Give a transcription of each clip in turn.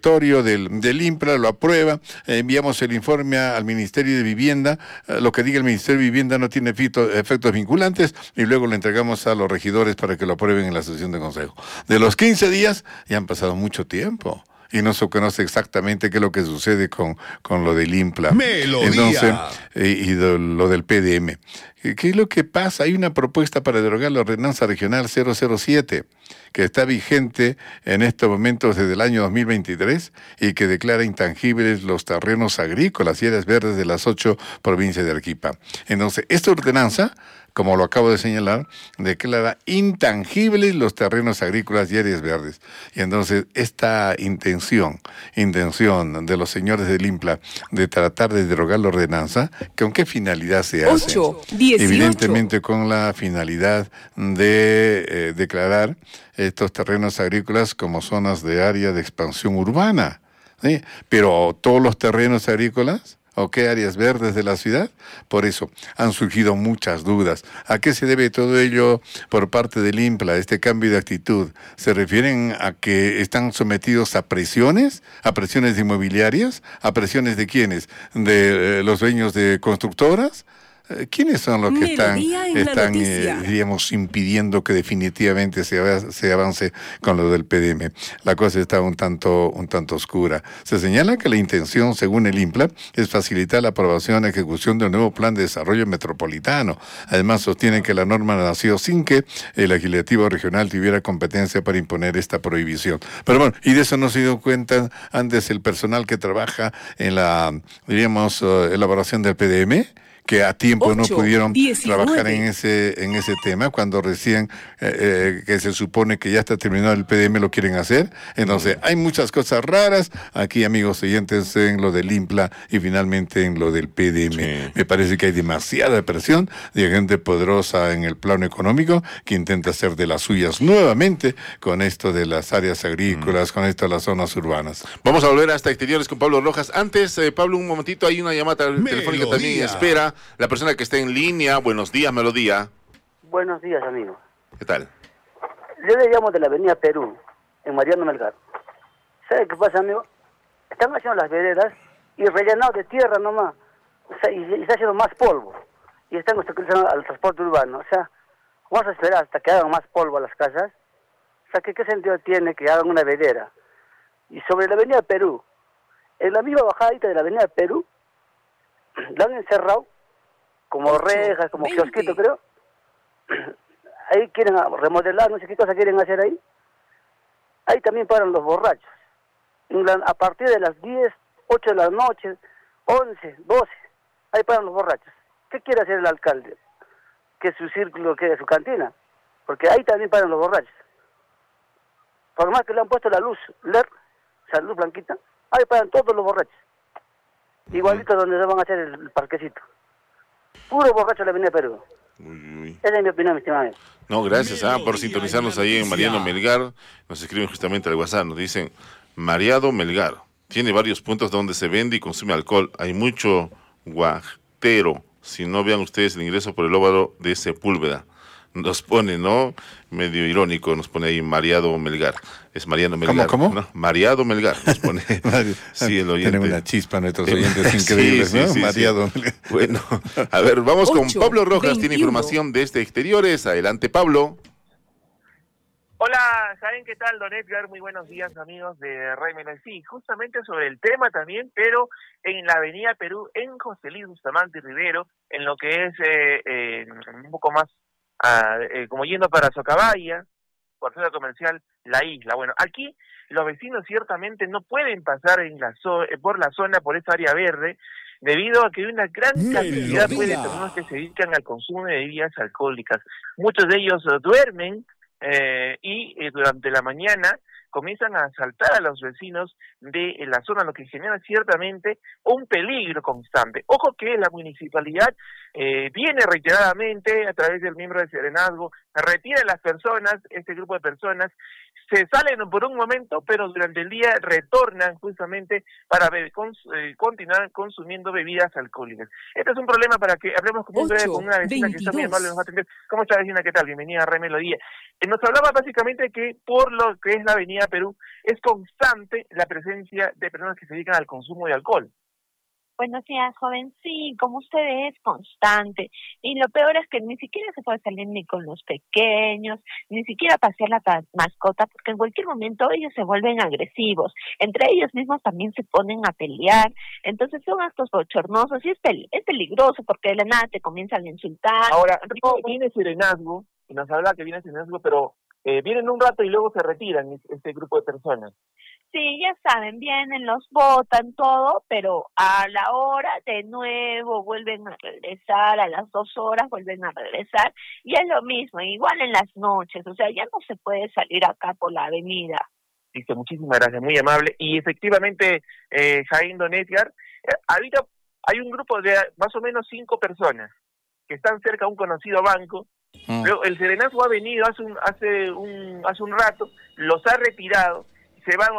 directorio del INPLA, lo aprueba, enviamos el informe al Ministerio de Vivienda, lo que diga el Ministerio de Vivienda no tiene efectos vinculantes, y luego lo entregamos a los regidores para que lo aprueben en la sesión de consejo. De los 15 días, ya han pasado mucho tiempo. Y no se conoce exactamente qué es lo que sucede con lo del INPLA. Melodía. Entonces, lo del PDM. ¿Qué es lo que pasa? Hay una propuesta para derogar la ordenanza regional 007, que está vigente en estos momentos desde el año 2023 y que declara intangibles los terrenos agrícolas y áreas verdes de las 8 provincias de Arequipa. Entonces, esta ordenanza, como lo acabo de señalar, declara intangibles los terrenos agrícolas y áreas verdes. Y entonces esta intención de los señores del INPLA de tratar de derogar la ordenanza, ¿con qué finalidad se hace? 8, 18. Evidentemente con la finalidad de declarar estos terrenos agrícolas como zonas de área de expansión urbana, ¿sí? Pero todos los terrenos agrícolas, ¿o qué áreas verdes de la ciudad? Por eso han surgido muchas dudas. ¿A qué se debe todo ello por parte del INPLA, este cambio de actitud? ¿Se refieren a que están sometidos a presiones inmobiliarias? ¿A presiones de quiénes? ¿De los dueños de constructoras? ¿Quiénes son los que están diríamos, impidiendo que definitivamente se avance con lo del PDM? La cosa está un tanto oscura. Se señala que la intención, según el INPLA, es facilitar la aprobación y ejecución del nuevo plan de desarrollo metropolitano. Además, sostienen que la norma nació sin que el legislativo regional tuviera competencia para imponer esta prohibición. Pero bueno, y de eso no se dio cuenta antes el personal que trabaja en la, diríamos, elaboración del PDM, que a tiempo no pudieron 19. trabajar en ese tema, cuando recién que se supone que ya está terminado el PDM lo quieren hacer. Entonces hay muchas cosas raras aquí, amigos oyentes, en lo del INPLA y finalmente en lo del PDM. Sí. Me parece que hay demasiada presión de gente poderosa en el plano económico que intenta hacer de las suyas nuevamente con esto de las áreas agrícolas, con esto de las zonas urbanas. Vamos a volver hasta exteriores con Pablo Rojas. Antes, Pablo, un momentito, hay una llamada telefónica también espera. La persona que está en línea, buenos días, Melodía. Buenos días, amigo. ¿Qué tal? Yo le llamo de la avenida Perú, en Mariano Melgar. ¿Sabe qué pasa, amigo? Están haciendo las veredas y rellenado de tierra nomás. O sea, y está haciendo más polvo. Y están obstaculizando al transporte urbano. O sea, vamos a esperar hasta que hagan más polvo a las casas. O sea, ¿qué sentido tiene que hagan una vereda? Y sobre la avenida Perú, en la misma bajadita de la avenida Perú, la han encerrado como rejas, como kiosquito, creo. Ahí quieren remodelar, no sé qué cosa quieren hacer ahí. Ahí también paran los borrachos. A partir de las 10, 8 de la noche, 11, 12, ahí paran los borrachos. ¿Qué quiere hacer el alcalde? Que su círculo quede su cantina. Porque ahí también paran los borrachos. Por más que le han puesto la luz LED, o sea, luz blanquita, ahí paran todos los borrachos. Igualito donde se van a hacer el parquecito. Puro borracho de la avenida Perú. Esa es mi opinión, mi estimado. No, gracias por sintonizarnos ahí en Mariano Melgar. Nos escriben justamente al WhatsApp, nos dicen, Mariano Melgar tiene varios puntos donde se vende y consume alcohol. Hay mucho guajtero. Si no, vean ustedes el ingreso por el óvalo de Sepúlveda. Nos pone, ¿no? Medio irónico, nos pone ahí Mariano Melgar. Es Mariano Melgar. ¿Cómo? ¿No? Mariano Melgar, nos pone. Sí, el oyente. Tienen una chispa nuestros oyentes increíbles, sí, ¿no? Sí, Mariano. Sí. Bueno, a ver, vamos 8, con Pablo Rojas, 21. tiene información desde exteriores. Adelante, Pablo. Hola, ¿saben qué tal, don Edgar? Muy buenos días, amigos de Ray Melodía. Sí, justamente sobre el tema también, pero en la avenida Perú, en José Luis Bustamante Rivero, en lo que es un poco más como yendo para Socabaya, por zona comercial, la isla. Bueno, aquí los vecinos ciertamente no pueden pasar por la zona, por esa área verde, debido a que hay una gran cantidad de personas que se dedican al consumo de bebidas alcohólicas. Muchos de ellos duermen y durante la mañana comienzan a asaltar a los vecinos de la zona, lo que genera ciertamente un peligro constante. Ojo que la municipalidad viene reiteradamente a través del miembro de Serenazgo, retira a las personas, este grupo de personas, se salen por un momento, pero durante el día retornan justamente para continuar consumiendo bebidas alcohólicas. Este es un problema para que hablemos con una vecina 22. Que está muy amable, nos va a atender. ¿Cómo está, vecina? ¿Qué tal? Bienvenida a Ray Melodía. Nos hablaba básicamente que por lo que es la avenida Avenida Perú es constante la presencia de personas que se dedican al consumo de alcohol. Buenos días, joven. Sí, como usted es constante. Y lo peor es que ni siquiera se puede salir ni con los pequeños, ni siquiera pasear la mascota, porque en cualquier momento ellos se vuelven agresivos. Entre ellos mismos también se ponen a pelear. Entonces son actos bochornosos y es peligroso porque de la nada te comienzan a insultar. Ahora, viene serenazgo, y nos habla que viene serenazgo, pero vienen un rato y luego se retiran este grupo de personas. Sí, ya saben, vienen, los botan, todo, pero a la hora de nuevo vuelven a regresar, a las 2 horas vuelven a regresar, y es lo mismo, igual en las noches, o sea, ya no se puede salir acá por la avenida. Listo, muchísimas gracias, muy amable. Y efectivamente, Jaime Don Edgar, ahorita hay un grupo de más o menos 5 personas que están cerca de un conocido banco. Luego el serenazgo ha venido hace un rato, los ha retirado, se van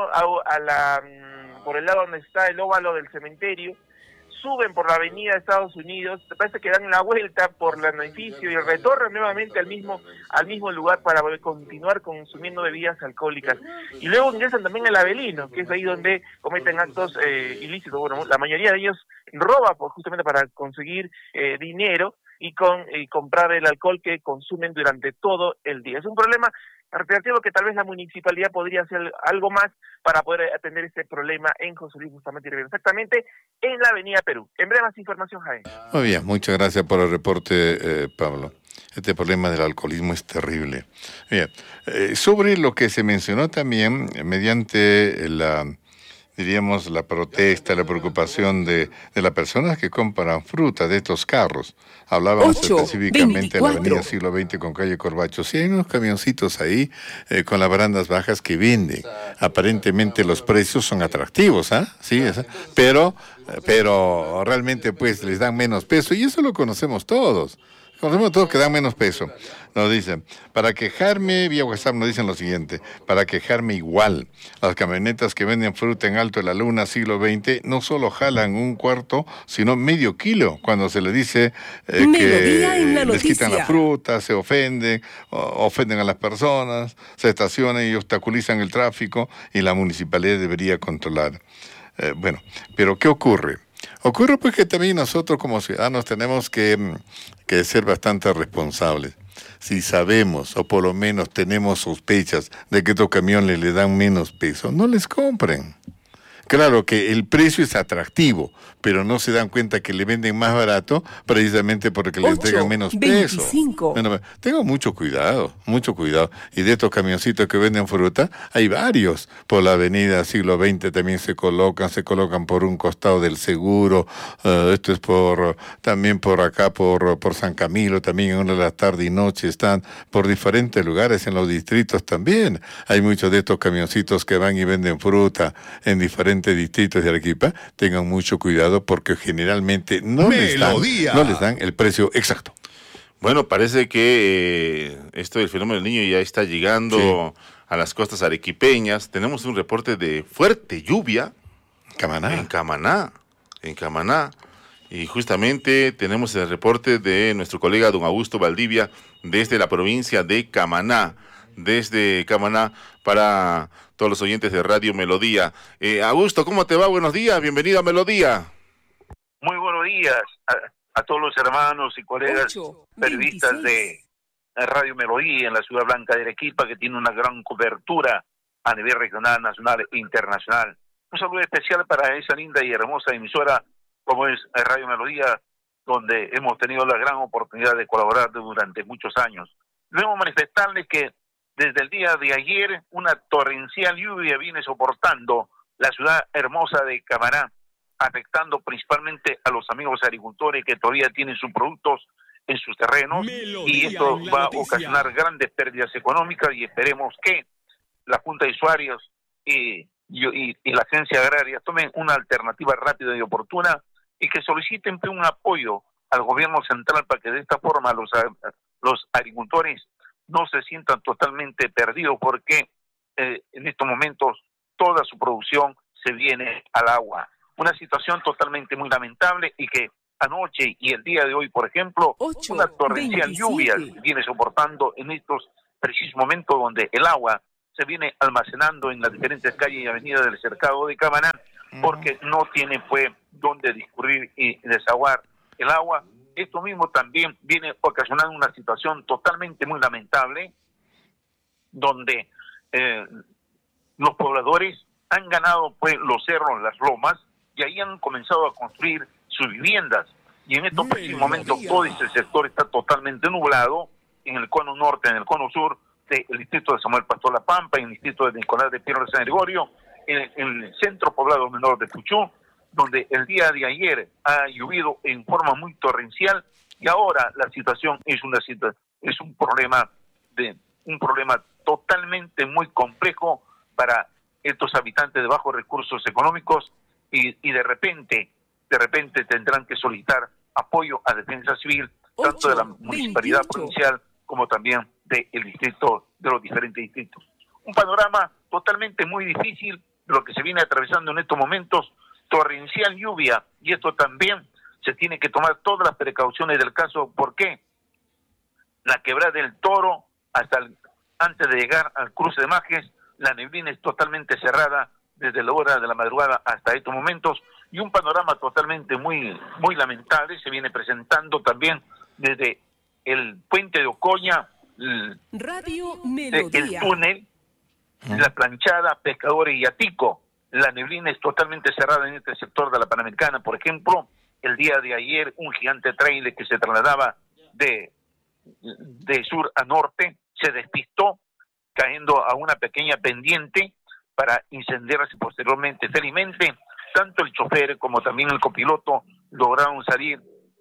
por el lado donde está el óvalo del cementerio, suben por la avenida de Estados Unidos, parece que dan la vuelta por el edificio y retornan nuevamente al mismo lugar para continuar consumiendo bebidas alcohólicas. Y luego ingresan también al Avelino, que es ahí donde cometen actos ilícitos. Bueno, la mayoría de ellos roba justamente para conseguir dinero y comprar el alcohol que consumen durante todo el día. Es un problema recreativo que tal vez la municipalidad podría hacer algo más para poder atender este problema en José Luis Bustamante Rivero, exactamente en la Avenida Perú. En breve más información, Jaime. Muy bien, muchas gracias por el reporte, Pablo. Este problema del alcoholismo es terrible. Bien, sobre lo que se mencionó también mediante diríamos, la protesta, la preocupación de las personas que compran fruta de estos carros. Hablábamos específicamente de la avenida Siglo XX con calle Corbacho. Sí, hay unos camioncitos ahí con las barandas bajas que venden. Aparentemente los precios son atractivos, ¿ah? Sí, pero realmente pues les dan menos peso y eso lo conocemos todos. Conocemos todos que dan menos peso. Nos dicen, para quejarme, vía WhatsApp nos dicen lo siguiente, para quejarme igual, las camionetas que venden fruta en Alto de la Luna, siglo XX, no solo jalan un cuarto, sino medio kilo, cuando se les dice que les quitan la fruta, se ofenden, ofenden a las personas, se estacionan y obstaculizan el tráfico, y la municipalidad debería controlar. Bueno, pero ¿qué ocurre? Ocurre pues que también nosotros como ciudadanos tenemos que ser bastante responsables. Si sabemos o por lo menos tenemos sospechas de que estos camiones le dan menos peso, no les compren. Claro que el precio es atractivo, pero no se dan cuenta que le venden más barato precisamente porque le entregan menos peso. Bueno, tengo mucho cuidado. Y de estos camioncitos que venden fruta, hay varios. Por la avenida Siglo XX también se colocan por un costado del Seguro. Esto es también por acá, por San Camilo, también en una de las tardes y noche están por diferentes lugares, en los distritos también. Hay muchos de estos camioncitos que van y venden fruta en diferentes distritos de Arequipa. Tengan mucho cuidado porque generalmente no les dan el precio exacto. Bueno, parece que esto del fenómeno del niño ya está llegando a las costas arequipeñas. Tenemos un reporte de fuerte lluvia en Camaná. Y justamente tenemos el reporte de nuestro colega don Augusto Valdivia desde la provincia de Camaná. Desde Camaná para todos los oyentes de Radio Melodía. Augusto, ¿cómo te va? Buenos días, bienvenido a Melodía. Muy buenos días a todos los hermanos y colegas periodistas de Radio Melodía en la Ciudad Blanca de Arequipa, que tiene una gran cobertura a nivel regional, nacional e internacional. Un saludo especial para esa linda y hermosa emisora como es Radio Melodía, donde hemos tenido la gran oportunidad de colaborar durante muchos años. Debemos manifestarles que desde el día de ayer una torrencial lluvia viene soportando la ciudad hermosa de Camaná, afectando principalmente a los amigos agricultores que todavía tienen sus productos en sus terrenos, y esto va a ocasionar grandes pérdidas económicas, y esperemos que la Junta de Usuarios y la Agencia Agraria tomen una alternativa rápida y oportuna y que soliciten un apoyo al gobierno central para que de esta forma los agricultores no se sientan totalmente perdidos, porque en estos momentos toda su producción se viene al agua. Una situación totalmente muy lamentable, y que anoche y el día de hoy, por ejemplo, una torrencial lluvia viene soportando en estos precisos momentos donde el agua se viene almacenando en las diferentes calles y avenidas del cercado de Camaná, porque no tiene pues dónde discurrir y desaguar el agua. Esto mismo también viene ocasionando una situación totalmente muy lamentable, donde los pobladores han ganado pues los cerros, las lomas, y ahí han comenzado a construir sus viviendas. Y en estos precisos momentos todo ese sector está totalmente nublado, en el cono norte, en el cono sur del distrito de Samuel Pastor La Pampa, en el distrito de Nicolás de Piedra de San Gregorio, en el centro poblado menor de Puchú, donde el día de ayer ha llovido en forma muy torrencial, y ahora la situación es un problema totalmente muy complejo para estos habitantes de bajos recursos económicos, y de repente tendrán que solicitar apoyo a Defensa Civil, tanto de la municipalidad provincial como también del distrito, de los diferentes distritos. Un panorama totalmente muy difícil de lo que se viene atravesando en estos momentos, torrencial lluvia, y esto también se tiene que tomar todas las precauciones del caso. ¿Por qué? La quebrada del Toro, antes de llegar al cruce de Majes, la neblina es totalmente cerrada desde la hora de la madrugada hasta estos momentos, y un panorama totalmente muy lamentable se viene presentando también desde el puente de Ocoña, Radio Melodía, el túnel, la planchada, Pescadores y Atico. La neblina es totalmente cerrada en este sector de la Panamericana. Por ejemplo, el día de ayer un gigante trailer que se trasladaba de sur a norte se despistó, cayendo a una pequeña pendiente para incendiarse posteriormente. Felizmente, tanto el chofer como también el copiloto lograron salir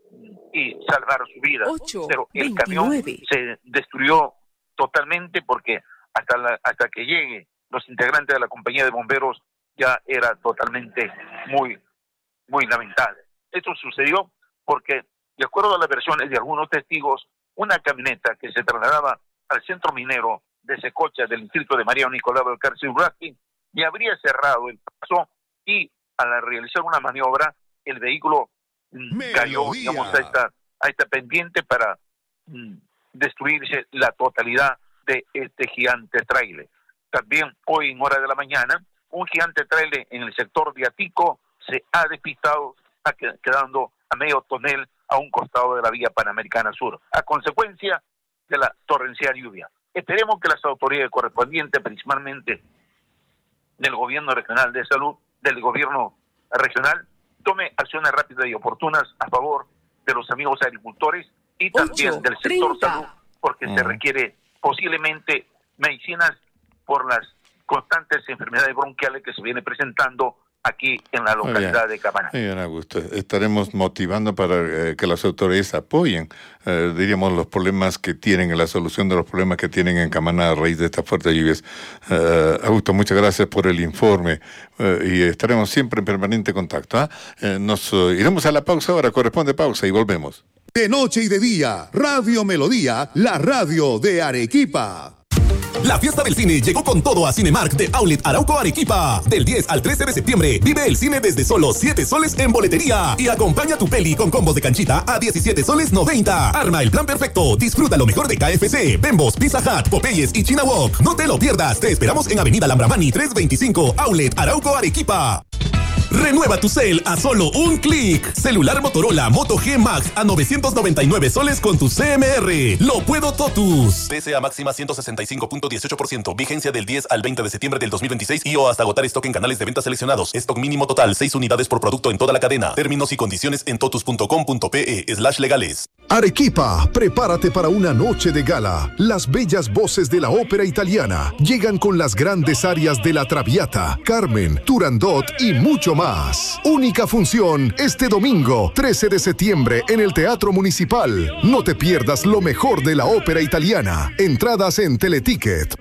y salvar su vida. Pero el camión se destruyó totalmente, porque hasta que llegue los integrantes de la compañía de bomberos ya era totalmente muy lamentable. Esto sucedió porque, de acuerdo a las versiones de algunos testigos, una camioneta que se trasladaba al centro minero de Secocha del distrito de María Nicolau del Cárcel Urrasti y habría cerrado el paso, y al realizar una maniobra el vehículo cayó, digamos, a esta pendiente para destruirse la totalidad de este gigante tráiler. También hoy en hora de la mañana un gigante tráiler en el sector de Atico se ha despistado, quedando a medio tonel a un costado de la vía Panamericana Sur, a consecuencia de la torrencial lluvia. Esperemos que las autoridades correspondientes, principalmente del gobierno regional de salud, del gobierno regional, tome acciones rápidas y oportunas a favor de los amigos agricultores y también del sector salud, porque se requiere posiblemente medicinas por las constantes enfermedades bronquiales que se viene presentando aquí en la localidad de Camaná. Muy bien, Augusto. Estaremos motivando para que las autoridades apoyen, diríamos, los problemas que tienen, la solución de los problemas que tienen en Camaná a raíz de estas fuertes lluvias. Augusto, muchas gracias por el informe y estaremos siempre en permanente contacto. Nos iremos a la pausa ahora, corresponde pausa y volvemos. De noche y de día, Radio Melodía, la radio de Arequipa. La fiesta del cine llegó con todo a Cinemark de Outlet Arauco Arequipa. Del 10 al 13 de septiembre, vive el cine desde solo 7 soles en boletería. Y acompaña tu peli con combos de canchita a 17 soles 90. Arma el plan perfecto. Disfruta lo mejor de KFC, Bembos, Pizza Hut, Popeyes y China Walk. No te lo pierdas. Te esperamos en Avenida Lambramani 325, Outlet Arauco Arequipa. Renueva tu cel a solo un clic. Celular Motorola Moto G Max a 999 soles con tu CMR. Lo puedo totus. PSA máxima 165.18%. Vigencia del 10 al 20 de septiembre del 2026 y o hasta agotar stock en canales de venta seleccionados. Stock mínimo total 6 unidades por producto en toda la cadena. Términos y condiciones en totus.com.pe/legales. Arequipa, prepárate para una noche de gala. Las bellas voces de la ópera italiana llegan con las grandes arias de La Traviata, Carmen, Turandot y mucho más. Única función este domingo, 13 de septiembre en el Teatro Municipal. No te pierdas lo mejor de la ópera italiana. Entradas en Teleticket.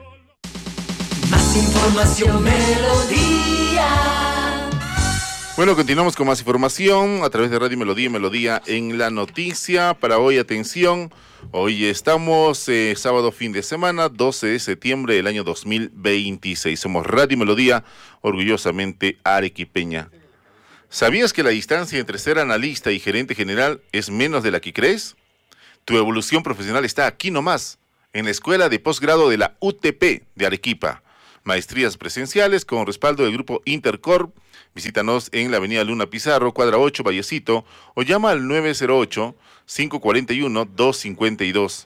Más información, Melodía. Bueno, continuamos con más información a través de Radio Melodía y Melodía en la noticia. Para hoy, atención, hoy estamos sábado fin de semana, 12 de septiembre del año 2026. Somos Radio Melodía, orgullosamente arequipeña. ¿Sabías que la distancia entre ser analista y gerente general es menos de la que crees? Tu evolución profesional está aquí nomás, en la Escuela de Posgrado de la UTP de Arequipa. maestrías presenciales con respaldo del grupo Intercorp. Visítanos en la avenida Luna Pizarro, cuadra 8, Vallecito, o llama al 908-541-252.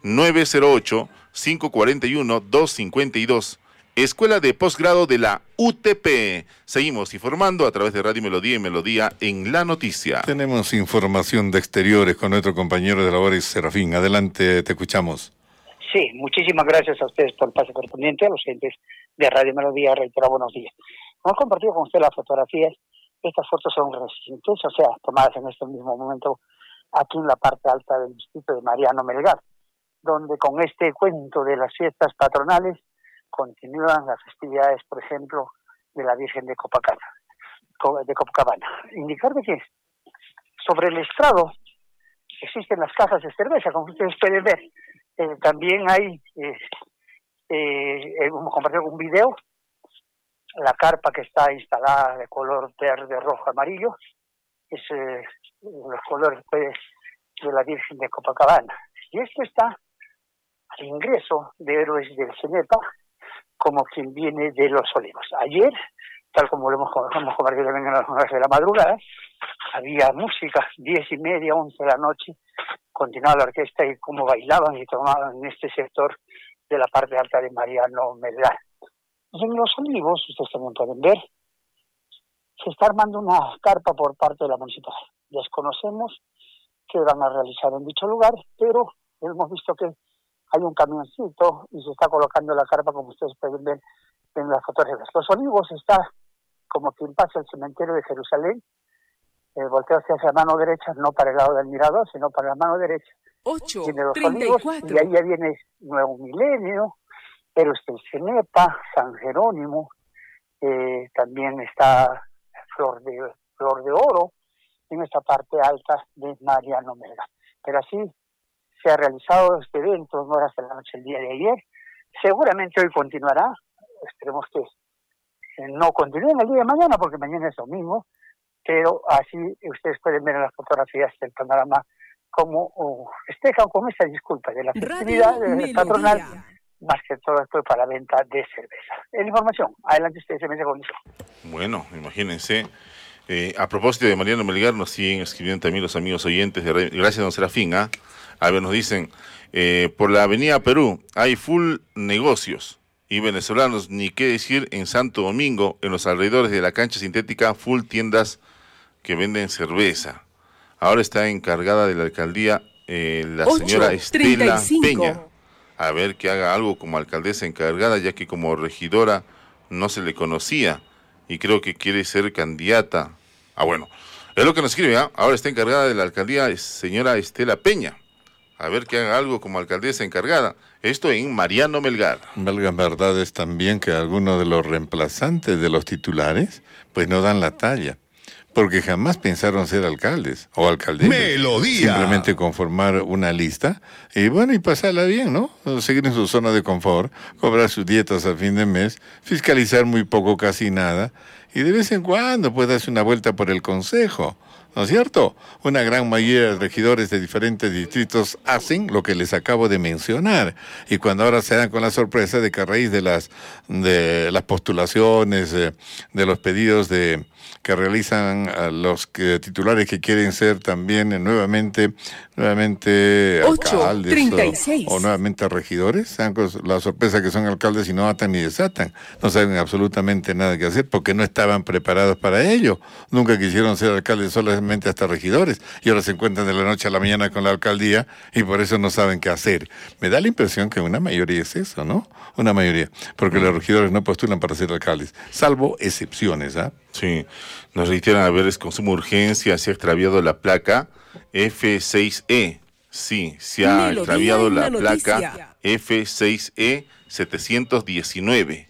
908-541-252. Escuela de Posgrado de la UTP. Seguimos informando a través de Radio Melodía y Melodía en la Noticia. Tenemos información de exteriores con nuestro compañero de labores, Serafín. Adelante, te escuchamos. Sí, muchísimas gracias a ustedes por el pase correspondiente, a los gentes de Radio Melodía, reitero buenos días. Hemos compartido con usted las fotografías. Estas fotos son recientes, o sea, tomadas en este mismo momento aquí en la parte alta del distrito de Mariano Melgar, donde con este cuento de las fiestas patronales continúan las festividades, por ejemplo, de la Virgen de Copacabana. Indicar de que sobre el estrado existen las cajas de cerveza, como ustedes pueden ver. También hay, hemos compartido un video, la carpa que está instalada de color verde, rojo, amarillo, es los colores pues, de la Virgen de Copacabana. Y esto está al ingreso de Héroes del Cenepa, como quien viene de Los Olivos. Ayer, tal como lo hemos compartido también en las horas de la madrugada, había música, 10:30, 11 de la noche, continuaba la orquesta y cómo bailaban y tomaban en este sector de la parte alta de Mariano Melgar. Y en Los Olivos, ustedes también pueden ver, se está armando una carpa por parte de la municipalidad. Desconocemos qué van a realizar en dicho lugar, pero hemos visto que hay un camioncito y se está colocando la carpa, como ustedes pueden ver en las fotografías. Los Olivos está como quien pasa el cementerio de Jerusalén, volteo hacia la mano derecha, no para el lado del mirador, sino para la mano derecha. 8, tiene Los 34. Olivos, y ahí ya viene Nuevo Milenio, Héroes del Cenepa, San Jerónimo, también está Flor de Oro, en esta parte alta de Mariano Melgar. Pero así se ha realizado este evento en horas de la noche el día de ayer. Seguramente hoy continuará. Esperemos que no continúe el día de mañana, porque mañana es domingo. Pero así ustedes pueden ver en las fotografías del panorama cómo festejan con esta disculpa de la festividad patronal, más que todo esto para la venta de cerveza. En información, adelante ustedes, se me con eso. Bueno, imagínense. A propósito de Mariano Melgar, nos siguen escribiendo también los amigos oyentes de gracias, don Serafín. A ver, nos dicen, por la avenida Perú hay full negocios y venezolanos, ni qué decir en Santo Domingo, en los alrededores de la cancha sintética, full tiendas que venden cerveza. Ahora está encargada de la alcaldía la señora Estela Peña. A ver que haga algo como alcaldesa encargada, ya que como regidora no se le conocía y creo que quiere ser candidata. Bueno, es lo que nos escribe, ahora está encargada de la alcaldía señora Estela Peña. A ver que haga algo como alcaldesa encargada. Esto en Mariano Melgar. Valgan verdades también que algunos de los reemplazantes de los titulares pues no dan la talla, porque jamás pensaron ser alcaldes o alcaldesas. Melodía. Simplemente conformar una lista y bueno, y pasarla bien, ¿no? Seguir en su zona de confort, cobrar sus dietas a fin de mes, fiscalizar muy poco, casi nada, y de vez en cuando pues darse una vuelta por el consejo, ¿no es cierto? Una gran mayoría de regidores de diferentes distritos hacen lo que les acabo de mencionar. Y cuando ahora se dan con la sorpresa de que a raíz de las postulaciones, de los pedidos que realizan los titulares que quieren ser también nuevamente alcaldes o nuevamente regidores, se dan con la sorpresa que son alcaldes y no atan ni desatan. No saben absolutamente nada que hacer porque no estaban preparados para ello. Nunca quisieron ser alcaldes, solamente hasta regidores, y ahora se encuentran de la noche a la mañana con la alcaldía y por eso no saben qué hacer. Me da la impresión que una mayoría es eso, ¿no? Una mayoría, porque los regidores no postulan para ser alcaldes, salvo excepciones, ¿ah? Sí, nos reiteran, a ver, es con suma urgencia, se ha extraviado la placa F6E. Sí, se ha extraviado la placa F6E 719.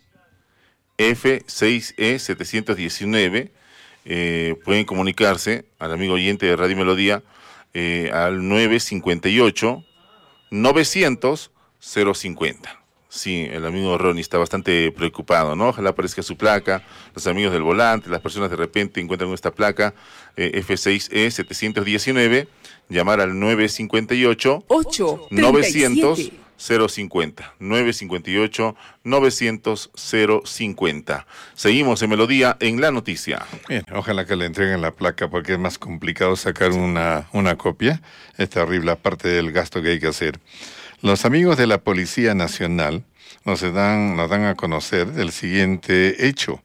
F6E 719. Pueden comunicarse al amigo oyente de Radio Melodía al 958 900 050. Sí, el amigo Ronnie está bastante preocupado, ¿no? Ojalá aparezca su placa, los amigos del volante, las personas de repente encuentran esta placa F6E 719, llamar al 958 900 050, 958-900-050. Seguimos en Melodía en la noticia. Bien, ojalá que le entreguen la placa porque es más complicado sacar una copia. Es terrible, aparte del gasto que hay que hacer. Los amigos de la Policía Nacional nos dan a conocer el siguiente hecho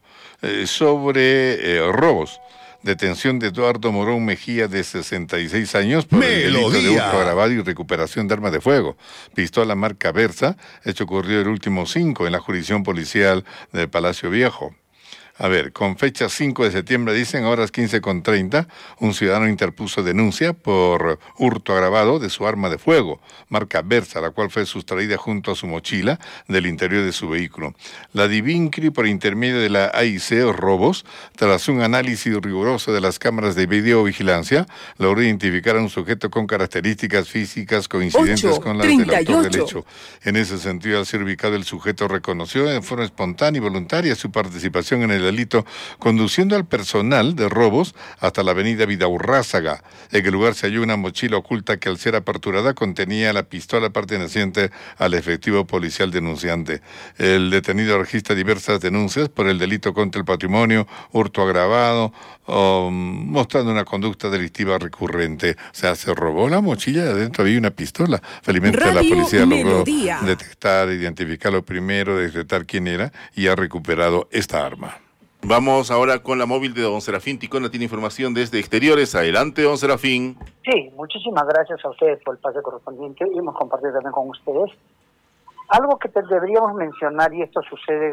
sobre robos. Detención de Eduardo Morón Mejía, de 66 años, por el delito de hurto agravado y recuperación de armas de fuego. Pistola marca Versa. Hecho ocurrió el último 5 en la jurisdicción policial del Palacio Viejo. A ver, con fecha 5 de septiembre, dicen, horas 15:30, un ciudadano interpuso denuncia por hurto agravado de su arma de fuego, marca Versa, la cual fue sustraída junto a su mochila del interior de su vehículo. La Divincri, por intermedio de la AIC Robos, tras un análisis riguroso de las cámaras de videovigilancia, logró identificar a un sujeto con características físicas coincidentes con las del autor del hecho. En ese sentido, al ser ubicado, el sujeto reconoció de forma espontánea y voluntaria su participación en el delito, conduciendo al personal de robos hasta la avenida Vidaurrázaga. En el lugar se halló una mochila oculta que, al ser aperturada, contenía la pistola perteneciente al efectivo policial denunciante. El detenido registra diversas denuncias por el delito contra el patrimonio, hurto agravado, mostrando una conducta delictiva recurrente. O sea, se robó la mochila y adentro había una pistola. Felizmente la policía logró detectar, identificarlo primero, detectar quién era y ha recuperado esta arma. Vamos ahora con la móvil de don Serafín Ticona, tiene información desde exteriores. Adelante, don Serafín. Sí, muchísimas gracias a ustedes por el pase correspondiente y hemos compartido también con ustedes. Algo que deberíamos mencionar, y esto sucede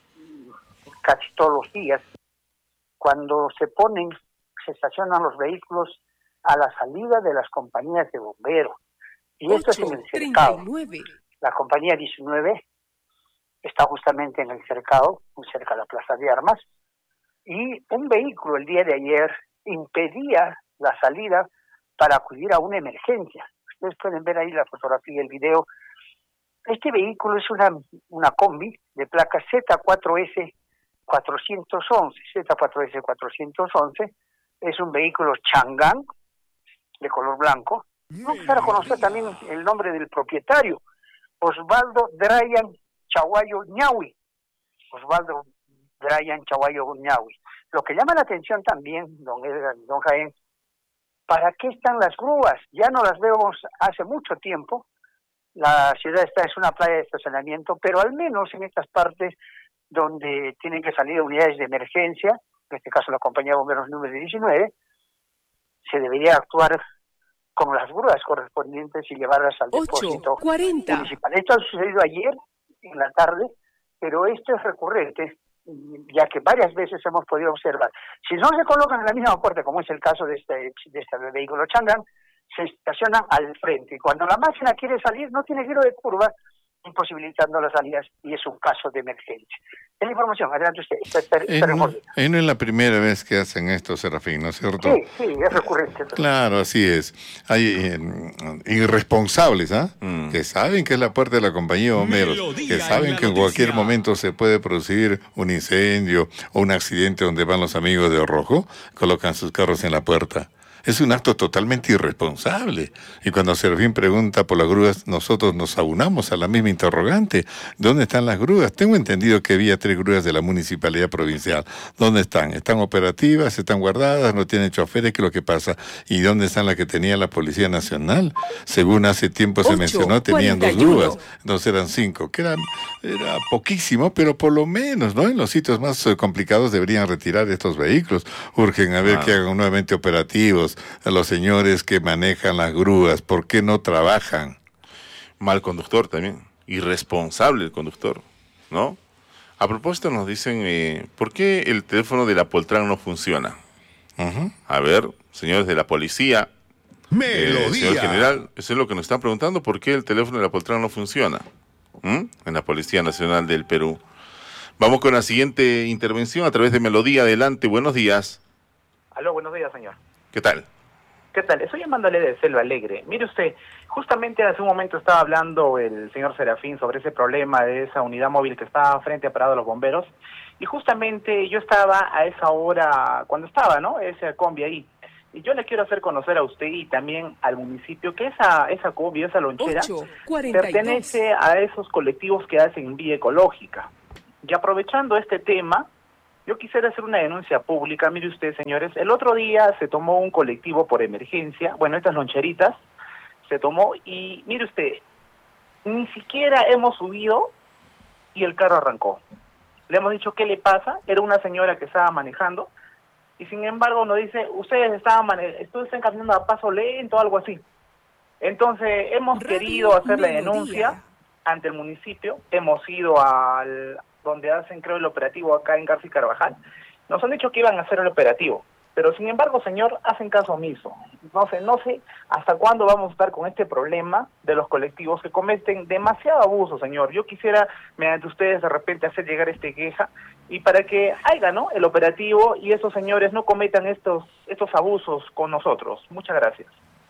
casi todos los días, cuando se estacionan los vehículos a la salida de las compañías de bomberos. Y esto es en el cercado. La compañía 19 está justamente en el cercado, muy cerca de la Plaza de Armas, y un vehículo el día de ayer impedía la salida para acudir a una emergencia. Ustedes pueden ver ahí la fotografía y el video. Este vehículo es una combi de placa Z4S 411. Z4S 411 es un vehículo Chang'an de color blanco. Vamos a conocer también el nombre del propietario, Osvaldo Drayan Chaguayo Ñahui. Osvaldo Drayan Chaguayo Ñahui. Lo que llama la atención también, don Jaén, ¿para qué están las grúas? Ya no las vemos hace mucho tiempo. La ciudad es una playa de estacionamiento, pero al menos en estas partes donde tienen que salir unidades de emergencia, en este caso la compañía de bomberos número 19, se debería actuar con las grúas correspondientes y llevarlas al depósito municipal. Esto ha sucedido ayer en la tarde, pero esto es recurrente, ya que varias veces hemos podido observar. Si no se colocan en la misma puerta, como es el caso de este vehículo Chang'an, se estacionan al frente. Y cuando la máquina quiere salir, no tiene giro de curva, imposibilitando las salidas, y es un caso de emergencia. Es la información, adelante usted. No es la primera vez que hacen esto, Serafín, ¿no es cierto? Sí, es recurrente. Claro, así es. Hay irresponsables, que saben que es la puerta de la compañía de bomberos, que saben que en cualquier momento se puede producir un incendio o un accidente donde van los amigos de Rojo, colocan sus carros en la puerta. Es un acto totalmente irresponsable. Y cuando Serafín pregunta por las grúas, nosotros nos aunamos a la misma interrogante. ¿Dónde están las grúas? Tengo entendido que había 3 grúas de la Municipalidad Provincial. ¿Dónde están? ¿Están operativas? ¿Están guardadas? ¿No tienen choferes? ¿Qué es lo que pasa? ¿Y dónde están las que tenía la Policía Nacional? Según hace tiempo se mencionó, tenían 2 grúas. Entonces eran 5, que era poquísimo, pero por lo menos, ¿no? En los sitios más complicados deberían retirar estos vehículos. Urgen a ver que hagan nuevamente operativos a los señores que manejan las grúas. ¿Por qué no trabajan? Mal conductor también, irresponsable el conductor, ¿no? A propósito nos dicen, ¿por qué el teléfono de la Poltran no funciona? A ver, señores de la policía, señor general, eso es lo que nos están preguntando, ¿por qué el teléfono de la Poltran no funciona? En la Policía Nacional del Perú. Vamos con la siguiente intervención a través de Melodía. Adelante, buenos días. Aló, buenos días, señor. ¿Qué tal? ¿Qué tal? Estoy llamándole de Selva Alegre. Mire usted, justamente hace un momento estaba hablando el señor Serafín sobre ese problema de esa unidad móvil que estaba frente a Parado de los Bomberos, y justamente yo estaba a esa hora, cuando estaba, ¿no?, ese combi ahí, Y yo le quiero hacer conocer a usted y también al municipio que esa combi, esa lonchera, pertenece a esos colectivos que hacen vía ecológica. Y aprovechando este tema, yo quisiera hacer una denuncia pública. Mire usted, señores, el otro día se tomó un colectivo por emergencia, bueno, estas loncheritas, se tomó y, mire usted, ni siquiera hemos subido y el carro arrancó. Le hemos dicho, ¿qué le pasa? Era una señora que estaba manejando, y sin embargo nos dice, ustedes están caminando a paso lento, algo así. Entonces hemos querido hacer la denuncia ante el municipio, hemos ido al donde hacen, creo, el operativo acá en García Carvajal. Nos han dicho que iban a hacer el operativo, pero sin embargo, señor, hacen caso omiso. No sé hasta cuándo vamos a estar con este problema de los colectivos que cometen demasiado abuso, señor. Yo quisiera, mediante ustedes, de repente hacer llegar esta queja y para que haya, ¿no?, el operativo y esos señores no cometan estos abusos con nosotros. Muchas gracias.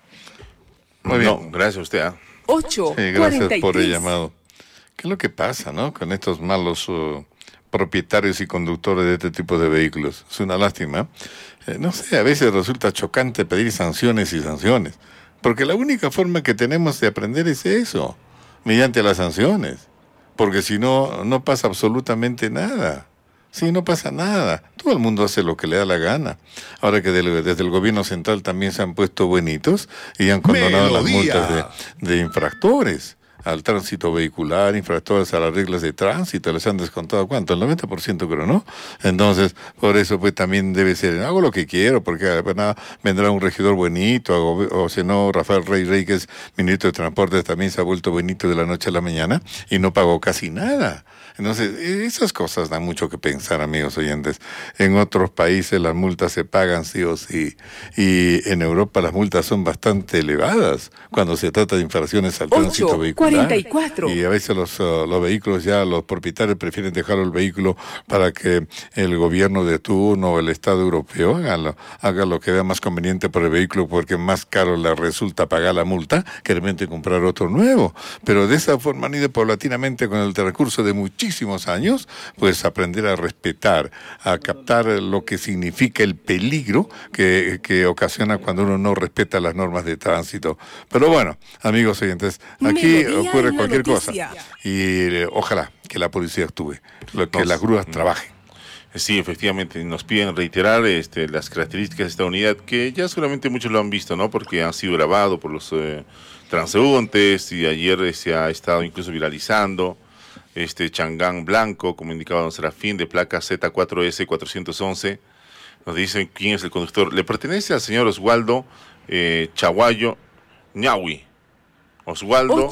Muy bien, gracias a usted. 8. Sí, gracias por el llamado. ¿Qué es lo que pasa, no, con estos malos propietarios y conductores de este tipo de vehículos? Es una lástima. No sé, a veces resulta chocante pedir sanciones y sanciones, porque la única forma que tenemos de aprender es eso, mediante las sanciones, porque si no, no pasa absolutamente nada. Sí, no pasa nada. Todo el mundo hace lo que le da la gana. Ahora que desde el gobierno central también se han puesto buenitos y han condonado las multas de infractores al tránsito vehicular, infractores a las reglas de tránsito, les han descontado ¿cuánto? El 90% creo, ¿no? Entonces, por eso pues también debe ser, hago lo que quiero, porque pues, nada, vendrá un regidor buenito, o si no, Rafael Rey, que es ministro de Transportes, también se ha vuelto buenito de la noche a la mañana y no pagó casi nada. Entonces, esas cosas dan mucho que pensar, amigos oyentes. En otros países las multas se pagan sí o sí, y en Europa las multas son bastante elevadas cuando se trata de infracciones al tránsito vehicular. 44. Y a veces los vehículos ya, los propietarios prefieren dejar el vehículo para que el gobierno de turno o el Estado europeo haga lo que vea más conveniente por el vehículo, porque más caro le resulta pagar la multa que realmente comprar otro nuevo. Pero de esa forma han ido paulatinamente con el transcurso de muchísimos años, pues aprender a respetar, a captar lo que significa el peligro que ocasiona cuando uno no respeta las normas de tránsito. Pero bueno, amigos oyentes, aquí ocurre cualquier cosa y ojalá que la policía actúe, que las grúas trabajen. Sí, efectivamente, nos piden reiterar las características de esta unidad, que ya seguramente muchos lo han visto, ¿no? Porque han sido grabados por los transeúntes y ayer se ha estado incluso viralizando. Changán blanco, como indicaba don Serafín, de placa Z4S 411. Nos dicen quién es el conductor. Le pertenece al señor Oswaldo Chaguayo Ñahui. Oswaldo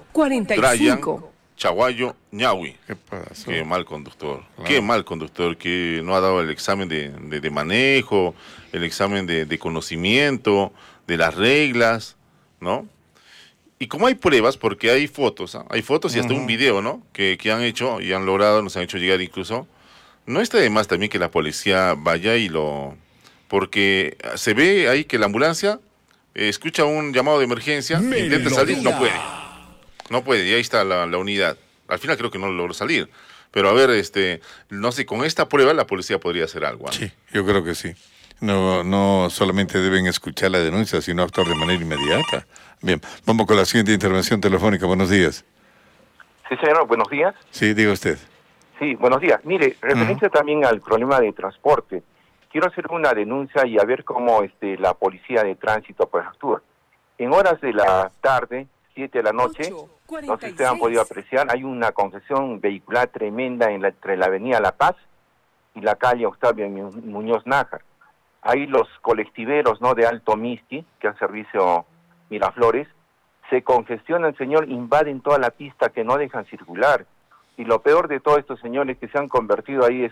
8:45. Chaguayo Ñahui. Qué mal conductor. Claro. Qué mal conductor, que no ha dado el examen de manejo, el examen de conocimiento, de las reglas, ¿no? Y como hay pruebas, porque hay fotos y hasta un video, ¿no? Que han hecho y han logrado, nos han hecho llegar incluso. No está de más también que la policía vaya y porque se ve ahí que la ambulancia escucha un llamado de emergencia, intenta salir, no puede, y ahí está la unidad. Al final creo que no logró salir. Pero a ver, no sé, con esta prueba la policía podría hacer algo, ¿no? Sí, yo creo que sí. No solamente deben escuchar la denuncia, sino actuar de manera inmediata. Bien, vamos con la siguiente intervención telefónica. Buenos días. Sí, señor, buenos días. Sí, diga usted. Sí, buenos días. Mire, referencia también al problema de transporte, quiero hacer una denuncia y a ver cómo la policía de tránsito pues actúa. En horas de la tarde, 7 de la noche, no sé si ustedes han podido apreciar, hay una congestión vehicular tremenda entre la avenida La Paz y la calle Octavio Muñoz Nájar. Ahí los colectiveros, ¿no?, de Alto Misti, que han servicio Miraflores, se congestionan, señor, invaden toda la pista, que no dejan circular. Y lo peor de todos estos señores que se han convertido ahí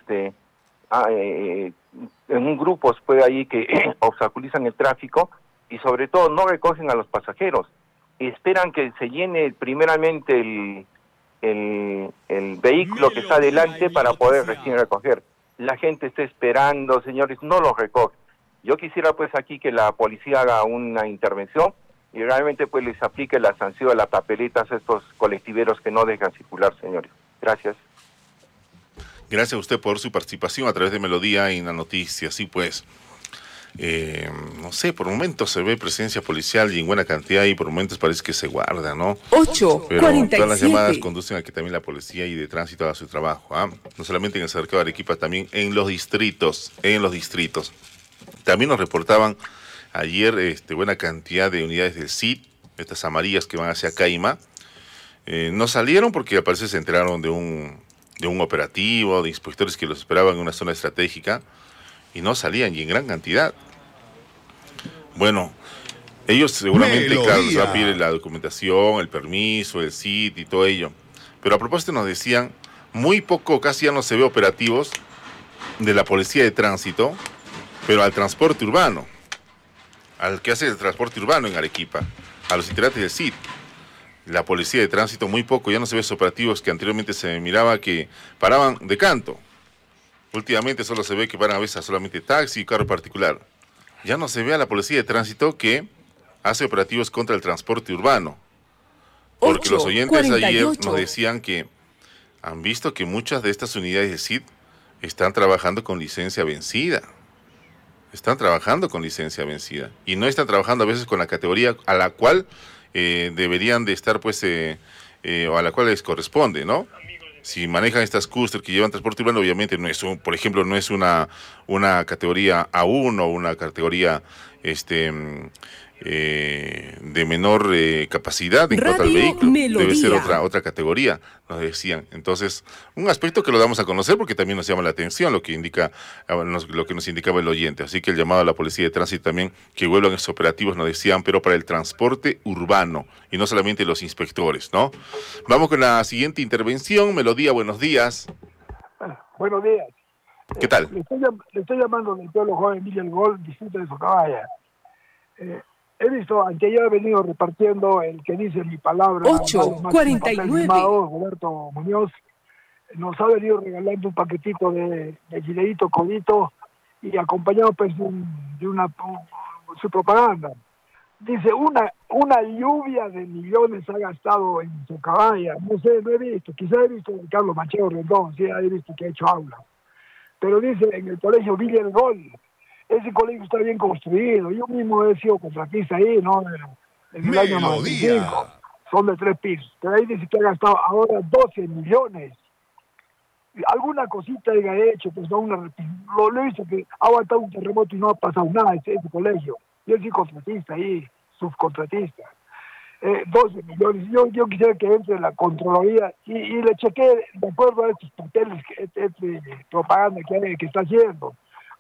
en un grupo pues ahí que obstaculizan el tráfico y sobre todo no recogen a los pasajeros. Esperan que se llene primeramente el vehículo que está adelante para poder recién recoger. La gente está esperando, señores, no los recoge. Yo quisiera pues aquí que la policía haga una intervención y realmente pues les aplique la sanción a las papeletas a estos colectiveros que no dejan circular, señores. Gracias. Gracias a usted por su participación a través de Melodía y en la noticia. Sí, pues, no sé, por momentos se ve presencia policial y en buena cantidad y por momentos parece que se guarda, ¿no? 8:47. Pero todas las llamadas conducen a que también la policía y de tránsito haga su trabajo, ¿ah? No solamente en el cercado de Arequipa, también en los distritos, También nos reportaban ayer buena cantidad de unidades del CID, estas amarillas que van hacia Caima. No salieron porque al parecer se enteraron de un operativo, de inspectores que los esperaban en una zona estratégica y no salían y en gran cantidad. Bueno, ellos seguramente, claro, les va a pedir la documentación, el permiso, el CID y todo ello. Pero a propósito nos decían, muy poco, casi ya no se ve operativos de la policía de tránsito, pero al transporte urbano, al que hace el transporte urbano en Arequipa, a los integrantes del CID. La policía de tránsito muy poco, ya no se ve esos operativos que anteriormente se miraba que paraban de canto. Últimamente solo se ve que paran a veces solamente taxi y carro particular. Ya no se ve a la policía de tránsito que hace operativos contra el transporte urbano. Porque los oyentes ayer nos decían que han visto que muchas de estas unidades de CID están trabajando con licencia vencida. Y no están trabajando a veces con la categoría a la cual deberían de estar, pues, o a la cual les corresponde, ¿no? Si manejan estas cúster que llevan transporte urbano, obviamente no es por ejemplo, no es una categoría A1 o una categoría de menor capacidad en cuanto al vehículo. Debe ser otra categoría, nos decían. Entonces, un aspecto que lo damos a conocer porque también nos llama la atención lo que nos indicaba el oyente. Así que el llamado a la policía de tránsito también que vuelvan esos operativos, nos decían, pero para el transporte urbano y no solamente los inspectores, ¿no? Vamos con la siguiente intervención. Melodía, buenos días. Buenos días. ¿Qué tal? Le estoy llamando del pueblo joven Villa El Gol, distrito de Socabaya. He visto, aunque yo he venido repartiendo el que dice mi palabra, 8:49. Roberto Muñoz, nos ha venido regalando un paquetito de gileíto, codito, y acompañado pues de su propaganda. Dice, una lluvia de millones ha gastado en Socabaya. No sé, no he visto, quizá he visto a Carlos Machado Rendón, sí, he visto que ha hecho aula. Pero dice, en el colegio Villa El Gol, ese colegio está bien construido. Yo mismo he sido contratista ahí, ¿no? En el año 95. Son de 3 pisos. Pero ahí dice que ha gastado ahora 12 millones. Alguna cosita haya hecho, pues no lo he visto que ha aguantado un terremoto y no ha pasado nada ese colegio. Yo soy contratista ahí, subcontratista. 12 millones. Yo quisiera que entre la Contraloría y le chequee de acuerdo a estos papeles, propaganda que está haciendo.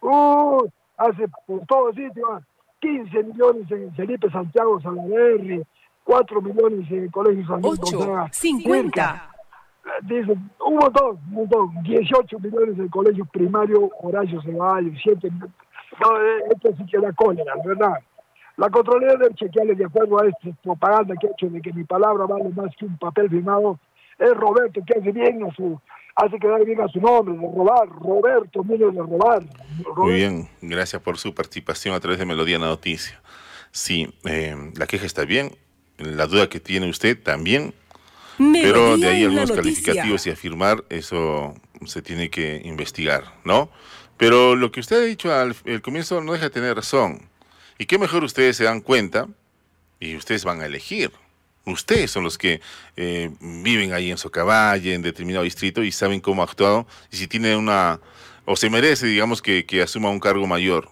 Hace por todo sitio, 15 millones en Felipe Santiago Salaverry, 4 millones en el Colegio San Luis. 8:50. Dice, un montón, 18 millones en el Colegio Primario Horacio Ceballos, 7 millones. No, esto sí que da cólera, ¿verdad? La Contraloría debe chequearle de acuerdo a esta propaganda que ha hecho de que mi palabra vale más que un papel firmado. Es Roberto que hace quedar bien a su nombre, de robar, Roberto, mire, de robar. Muy bien, gracias por su participación a través de Melodía en la Noticia. Sí, la queja está bien, la duda que tiene usted también, pero de ahí algunos calificativos y afirmar, eso se tiene que investigar, ¿no? Pero lo que usted ha dicho al comienzo no deja de tener razón. Y qué mejor ustedes se dan cuenta y ustedes van a elegir. Ustedes son los que viven ahí en Socabaya, en determinado distrito, y saben cómo ha actuado, y si tiene o se merece, digamos, que asuma un cargo mayor.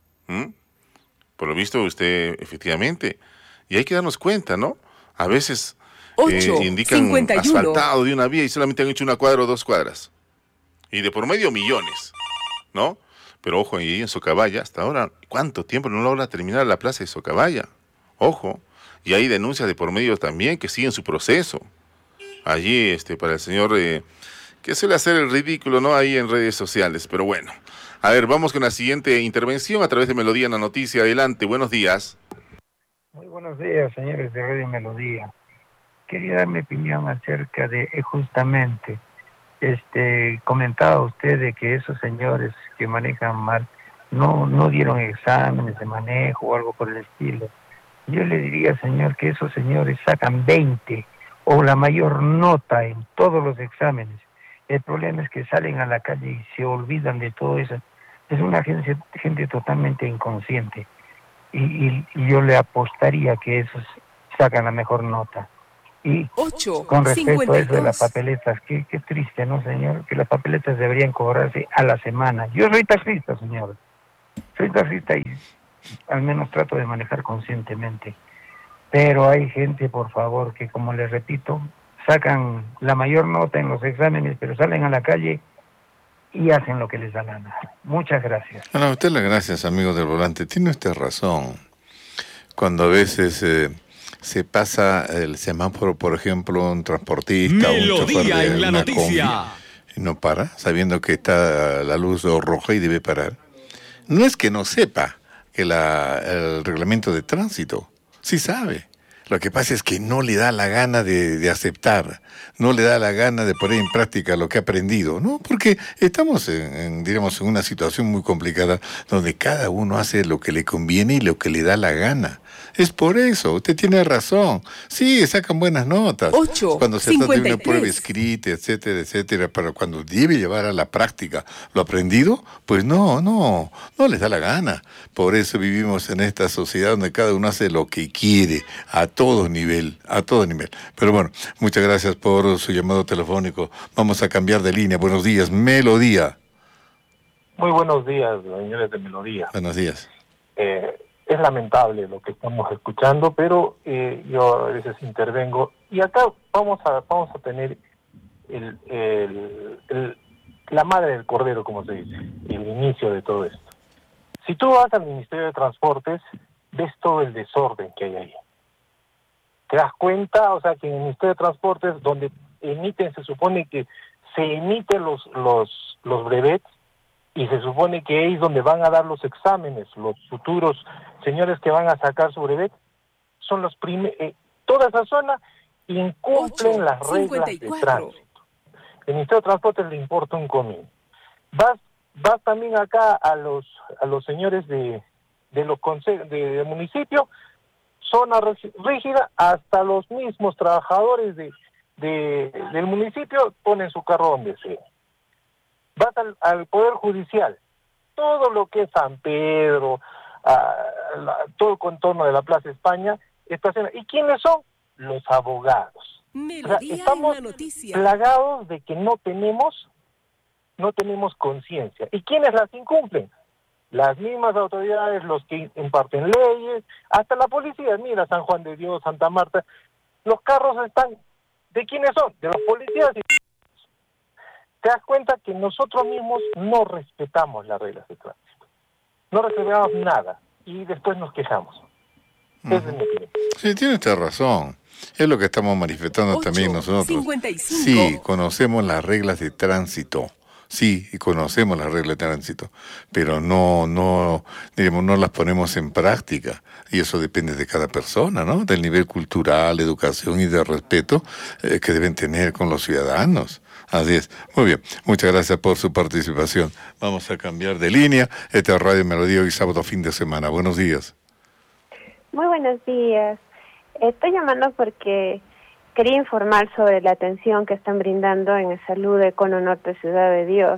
Por lo visto, usted, efectivamente, y hay que darnos cuenta, ¿no? A veces indican 51. Asfaltado de una vía y solamente han hecho 1 cuadra o 2 cuadras. Y de por medio millones, ¿no? Pero ojo, ahí en Socabaya, hasta ahora, ¿cuánto tiempo no logra terminar la plaza de Socabaya? Ojo. Y hay denuncias de por medio también que siguen su proceso. Allí, para el señor que suele hacer el ridículo, ¿no? Ahí en redes sociales. Pero bueno, a ver, vamos con la siguiente intervención a través de Melodía en la Noticia. Adelante, buenos días. Muy buenos días, señores de Radio Melodía. Quería dar mi opinión acerca de justamente, comentaba usted de que esos señores que manejan mal no dieron exámenes de manejo o algo por el estilo. Yo le diría, señor, que esos señores sacan 20 o la mayor nota en todos los exámenes. El problema es que salen a la calle y se olvidan de todo eso. Es una gente totalmente inconsciente. Y yo le apostaría que esos sacan la mejor nota. Y con respecto a eso de las papeletas, qué triste, ¿no, señor? Que las papeletas deberían cobrarse a la semana. Yo soy taxista, señor. Soy taxista y al menos trato de manejar conscientemente. Pero hay gente, por favor, que como les repito, sacan la mayor nota en los exámenes, pero salen a la calle y hacen lo que les da la gana. Muchas gracias. Bueno, a usted las gracias, amigo del volante. Tiene usted razón. Cuando a veces se pasa el semáforo, por ejemplo, un transportista o un chofer de una combi, y no para, sabiendo que está la luz roja y debe parar. No es que no sepa que el reglamento de tránsito, sí sabe. Lo que pasa es que no le da la gana de aceptar, no le da la gana de poner en práctica lo que ha aprendido, ¿no? Porque estamos diríamos, en una situación muy complicada donde cada uno hace lo que le conviene y lo que le da la gana. Es por eso, usted tiene razón. Sí, sacan buenas notas. Cuando se trata de una prueba escrita, etcétera, etcétera, pero cuando debe llevar a la práctica lo aprendido, pues no les da la gana. Por eso vivimos en esta sociedad donde cada uno hace lo que quiere, a todo nivel. Pero bueno, muchas gracias por su llamado telefónico. Vamos a cambiar de línea. Buenos días, Melodía. Muy buenos días, señores de Melodía. Buenos días. Es lamentable lo que estamos escuchando, pero yo a veces intervengo y acá vamos a tener la madre del cordero, como se dice, el inicio de todo esto. Si tú vas al Ministerio de Transportes, ves todo el desorden que hay ahí. ¿Te das cuenta? O sea, que en el Ministerio de Transportes, donde se supone que se emiten los brevets, y se supone que es donde van a dar los exámenes, los futuros señores que van a sacar su brevet, son los toda esa zona incumplen las reglas de tránsito. El Ministerio de Transportes le importa un comino. Vas también acá a los señores de los consejos del municipio, zona rígida, hasta los mismos trabajadores del municipio ponen su carro donde sea. Vas al Poder Judicial, todo lo que es San Pedro, todo el contorno de la Plaza España, estaciona. ¿Y quiénes son? Los abogados. O sea, estamos plagados de que no tenemos conciencia. ¿Y quiénes las incumplen? Las mismas autoridades, los que imparten leyes, hasta la policía. Mira, San Juan de Dios, Santa Marta, los carros están, ¿de quiénes son? De los policías. Te das cuenta que nosotros mismos no respetamos las reglas de tránsito. No respetamos nada y después nos quejamos. Esa es mi opinión. Sí, tiene usted razón. Es lo que estamos manifestando también nosotros. 55. Sí, conocemos las reglas de tránsito. Sí, y conocemos las reglas de tránsito, pero no las ponemos en práctica. Y eso depende de cada persona, ¿no? Del nivel cultural, educación y de respeto que deben tener con los ciudadanos. Así es. Muy bien. Muchas gracias por su participación. Vamos a cambiar de línea. Esta es Radio Melodía hoy sábado fin de semana. Buenos días. Muy buenos días. Estoy llamando porque quería informar sobre la atención que están brindando en el Salud de Cono Norte, Ciudad de Dios.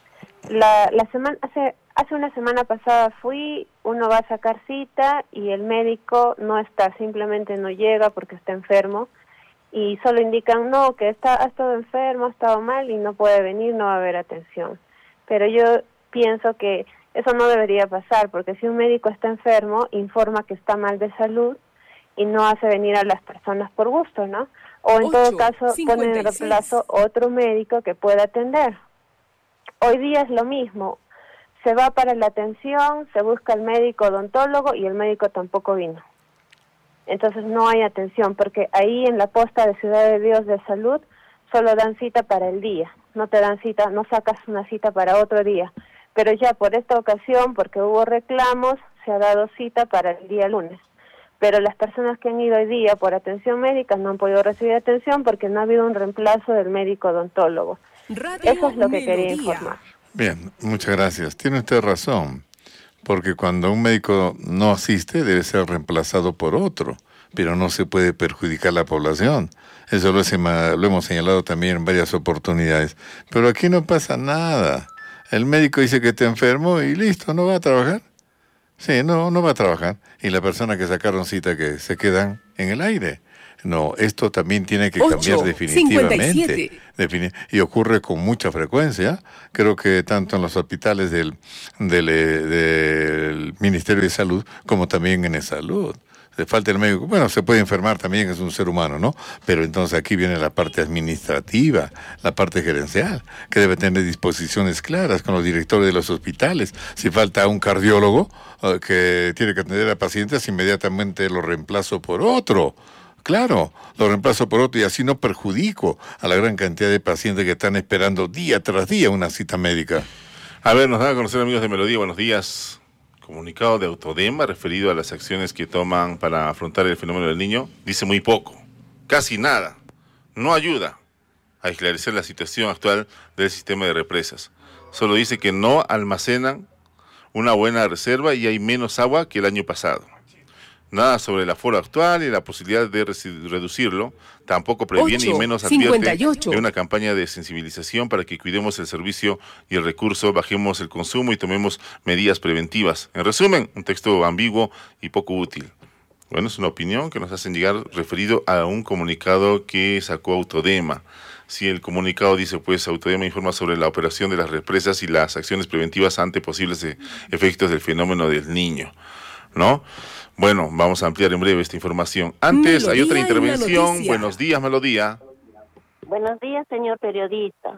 Hace una semana pasada uno va a sacar cita y el médico no está, simplemente no llega porque está enfermo. Y solo indican, no, que ha estado enfermo, ha estado mal y no puede venir, no va a haber atención. Pero yo pienso que eso no debería pasar, porque si un médico está enfermo, informa que está mal de salud y no hace venir a las personas por gusto, ¿no? O en todo caso, pone en reemplazo otro médico que pueda atender. Hoy día es lo mismo. Se va para la atención, se busca el médico odontólogo y el médico tampoco vino. Entonces no hay atención, porque ahí en la posta de Ciudad de Dios de Salud solo dan cita para el día, no te dan cita, no sacas una cita para otro día. Pero ya por esta ocasión, porque hubo reclamos, se ha dado cita para el día lunes. Pero las personas que han ido hoy día por atención médica no han podido recibir atención porque no ha habido un reemplazo del médico odontólogo. Eso es lo que quería informar. Bien, muchas gracias. Tiene usted razón. Porque cuando un médico no asiste, debe ser reemplazado por otro, pero no se puede perjudicar a la población. Eso lo hemos señalado también en varias oportunidades. Pero aquí no pasa nada. El médico dice que está enfermo y listo, no va a trabajar. Sí, no va a trabajar. Y la persona que sacaron cita que se quedan en el aire. No, esto también tiene que cambiar definitivamente. Y ocurre con mucha frecuencia. Creo que tanto en los hospitales del Ministerio de Salud como también en el salud. Le falta el médico. Bueno, se puede enfermar también, es un ser humano, ¿no? Pero entonces aquí viene la parte administrativa, la parte gerencial, que debe tener disposiciones claras con los directores de los hospitales. Si falta un cardiólogo que tiene que atender a pacientes, inmediatamente lo reemplazo por otro. Claro, lo reemplazo por otro y así no perjudico a la gran cantidad de pacientes que están esperando día tras día una cita médica. A ver, nos dan a conocer, amigos de Melodía, buenos días. Comunicado de Autodema referido a las acciones que toman para afrontar el fenómeno del Niño, dice muy poco, casi nada, no ayuda a esclarecer la situación actual del sistema de represas. Solo dice que no almacenan una buena reserva y hay menos agua que el año pasado. Nada sobre el aforo actual y la posibilidad de reducirlo, tampoco previene y menos advierte de una campaña de sensibilización para que cuidemos el servicio y el recurso, bajemos el consumo y tomemos medidas preventivas. En resumen, un texto ambiguo y poco útil. Bueno, es una opinión que nos hacen llegar referido a un comunicado que sacó Autodema. Si el comunicado dice, pues, Autodema informa sobre la operación de las represas y las acciones preventivas ante posibles efectos del fenómeno del Niño, ¿no? Bueno, vamos a ampliar en breve esta información. Antes hay otra intervención. Buenos días, Melodía. Buenos días, señor periodista.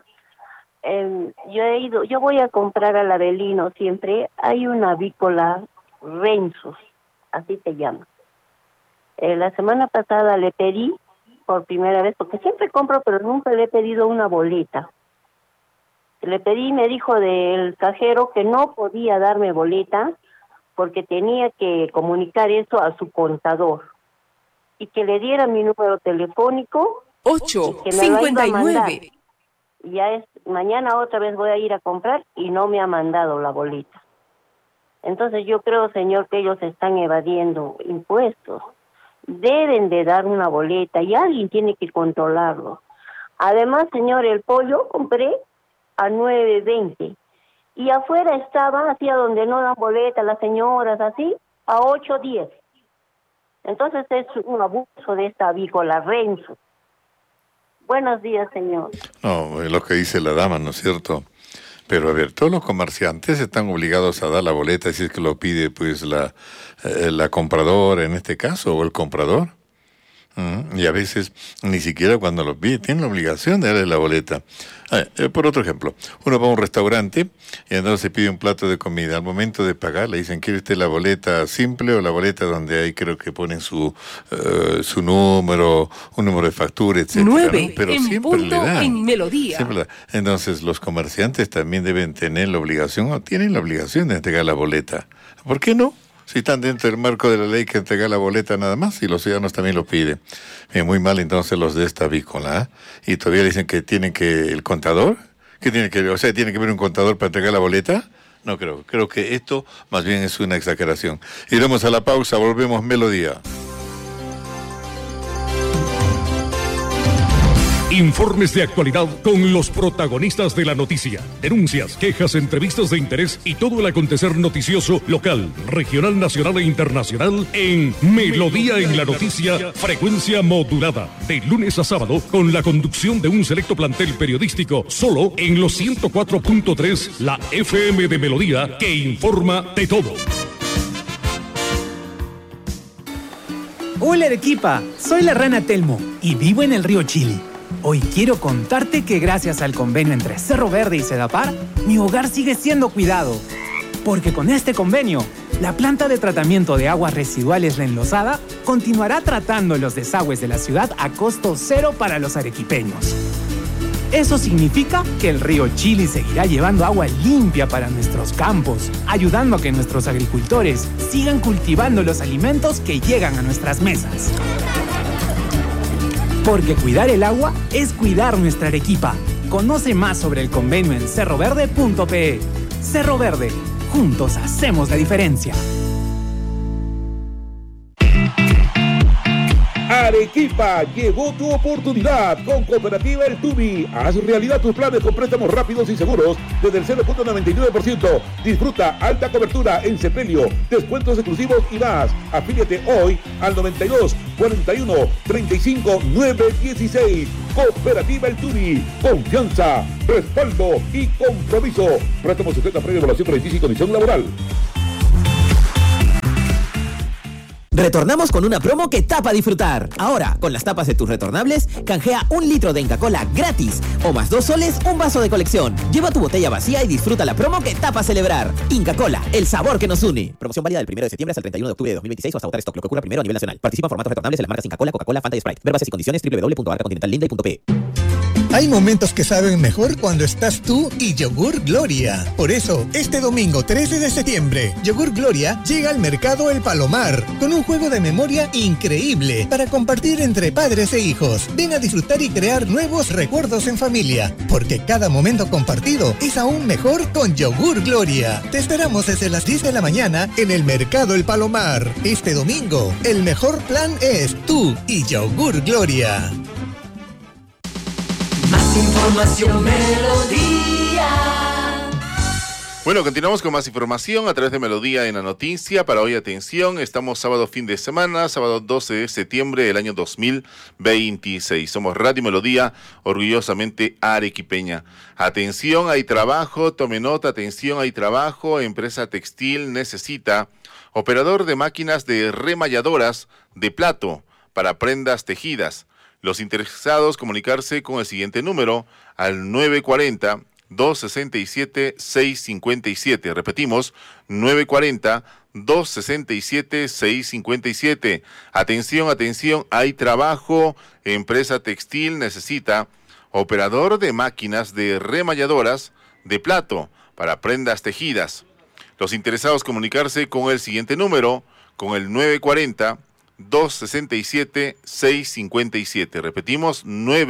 Yo voy a comprar al Avelino siempre. Hay una avícola Rensus, así se llama. La semana pasada le pedí por primera vez, porque siempre compro, pero nunca le he pedido una boleta. Le pedí y me dijo del cajero que no podía darme boleta porque tenía que comunicar eso a su contador y que le diera mi número telefónico 859. Ya mañana otra vez voy a ir a comprar y no me ha mandado la boleta. Entonces yo creo, señor, que ellos están evadiendo impuestos. Deben de dar una boleta y alguien tiene que controlarlo. Además, señor, el pollo compré a 9.20 y afuera estaba, hacia donde no dan boleta las señoras, así, a 8.10. Entonces es un abuso de esta avícola Renzo. Buenos días, señor. No, es lo que dice la dama, ¿no es cierto? Pero a ver, todos los comerciantes están obligados a dar la boleta si es que lo pide pues la compradora en este caso, o el comprador. Y a veces ni siquiera cuando lo pide tienen la obligación de darle la boleta. Por otro ejemplo, uno va a un restaurante y entonces se pide un plato de comida. Al momento de pagar le dicen, ¿quiere usted la boleta simple o la boleta donde ahí creo que ponen su número, un número de factura, etcétera? 9, ¿no? Pero en siempre punto, le dan. en Melodía. Siempre le dan. Entonces los comerciantes también deben tener la obligación, o tienen la obligación de entregar la boleta. ¿Por qué no? Si están dentro del marco de la ley que entrega la boleta nada más, y los ciudadanos también lo piden. Muy mal entonces los de esta avícola, y todavía dicen que tienen que, el contador, ¿qué tiene que ver? O sea, ¿tiene que ver un contador para entregar la boleta? No creo que esto más bien es una exageración. Iremos a la pausa, volvemos Melodía. Informes de actualidad con los protagonistas de la noticia. Denuncias, quejas, entrevistas de interés y todo el acontecer noticioso local, regional, nacional e internacional en Melodía en la Noticia, frecuencia modulada. De lunes a sábado con la conducción de un selecto plantel periodístico solo en los 104.3, la FM de Melodía que informa de todo. Hola Arequipa, soy la rana Telmo y vivo en el río Chili. Hoy quiero contarte que gracias al convenio entre Cerro Verde y Sedapar, mi hogar sigue siendo cuidado. Porque con este convenio, la planta de tratamiento de aguas residuales La Enlosada continuará tratando los desagües de la ciudad a costo cero para los arequipeños. Eso significa que el río Chili seguirá llevando agua limpia para nuestros campos, ayudando a que nuestros agricultores sigan cultivando los alimentos que llegan a nuestras mesas. Porque cuidar el agua es cuidar nuestra Arequipa. Conoce más sobre el convenio en cerroverde.pe. Cerro Verde, juntos hacemos la diferencia. Arequipa, llegó tu oportunidad con Cooperativa El Tubi. Haz realidad tus planes con préstamos rápidos y seguros desde el 0.99%. Disfruta alta cobertura en sepelio, descuentos exclusivos y más. Afíliate hoy al 92 41 35 916. Cooperativa El Tubi. Confianza, respaldo y compromiso. Préstamos sujetos a previa evaluación crediticia y condición laboral. Retornamos con una promo que tapa disfrutar. Ahora, con las tapas de tus retornables, canjea 1 litro de Inca Kola gratis. O más 2 soles, un vaso de colección. Lleva tu botella vacía y disfruta la promo que tapa celebrar. Inca Kola, el sabor que nos une. Promoción válida del 1 de septiembre hasta el 31 de octubre de 2026 o hasta agotar stock. Lo que ocurra primero a nivel nacional. Participa en formatos retornables de las marcas Inca Kola, Coca-Cola, Fanta y Sprite. Ver bases y condiciones www.arcacontinentallinday.pe. Hay momentos que saben mejor cuando estás tú y Yogur Gloria. Por eso, este domingo 13 de septiembre, Yogur Gloria llega al mercado El Palomar con un juego de memoria increíble para compartir entre padres e hijos. Ven a disfrutar y crear nuevos recuerdos en familia, porque cada momento compartido es aún mejor con Yogur Gloria. Te esperamos desde las 10 de la mañana en el mercado El Palomar. Este domingo, el mejor plan es tú y Yogur Gloria. Más información, Melodía. Bueno, continuamos con más información a través de Melodía en la Noticia. Para hoy, atención, estamos sábado fin de semana, sábado 12 de septiembre del año 2026. Somos Radio Melodía, orgullosamente arequipeña. Atención, hay trabajo, tome nota, atención, hay trabajo. Empresa textil necesita operador de máquinas de remalladoras de plato para prendas tejidas. Los interesados comunicarse con el siguiente número al 940-267-657. Repetimos, 940-267-657. Atención, atención, hay trabajo. Empresa textil necesita operador de máquinas de remalladoras de plato para prendas tejidas. Los interesados comunicarse con el siguiente número, con el 940-267-657. Repetimos,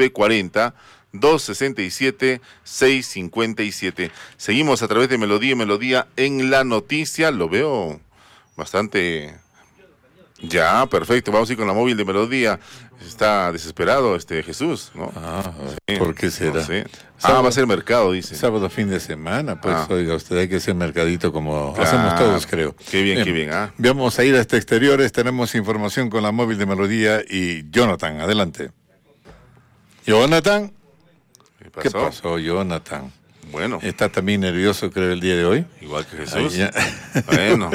940-267-657. Seguimos a través de Melodía y Melodía en la Noticia. Lo veo bastante... Ya, perfecto. Vamos a ir con la móvil de Melodía. Está desesperado Jesús, ¿no? Sí, ¿por qué será? No sé. Va a ser mercado, dice. Sábado, fin de semana, pues, oiga, usted hay que hacer mercadito como hacemos todos, creo. Qué bien, qué bien. Vamos a ir hasta exteriores, tenemos información con la móvil de Melodía y Jonathan, adelante. Jonathan. ¿Qué pasó, Jonathan? Bueno. ¿Está también nervioso, creo, el día de hoy? Igual que Jesús. Bueno.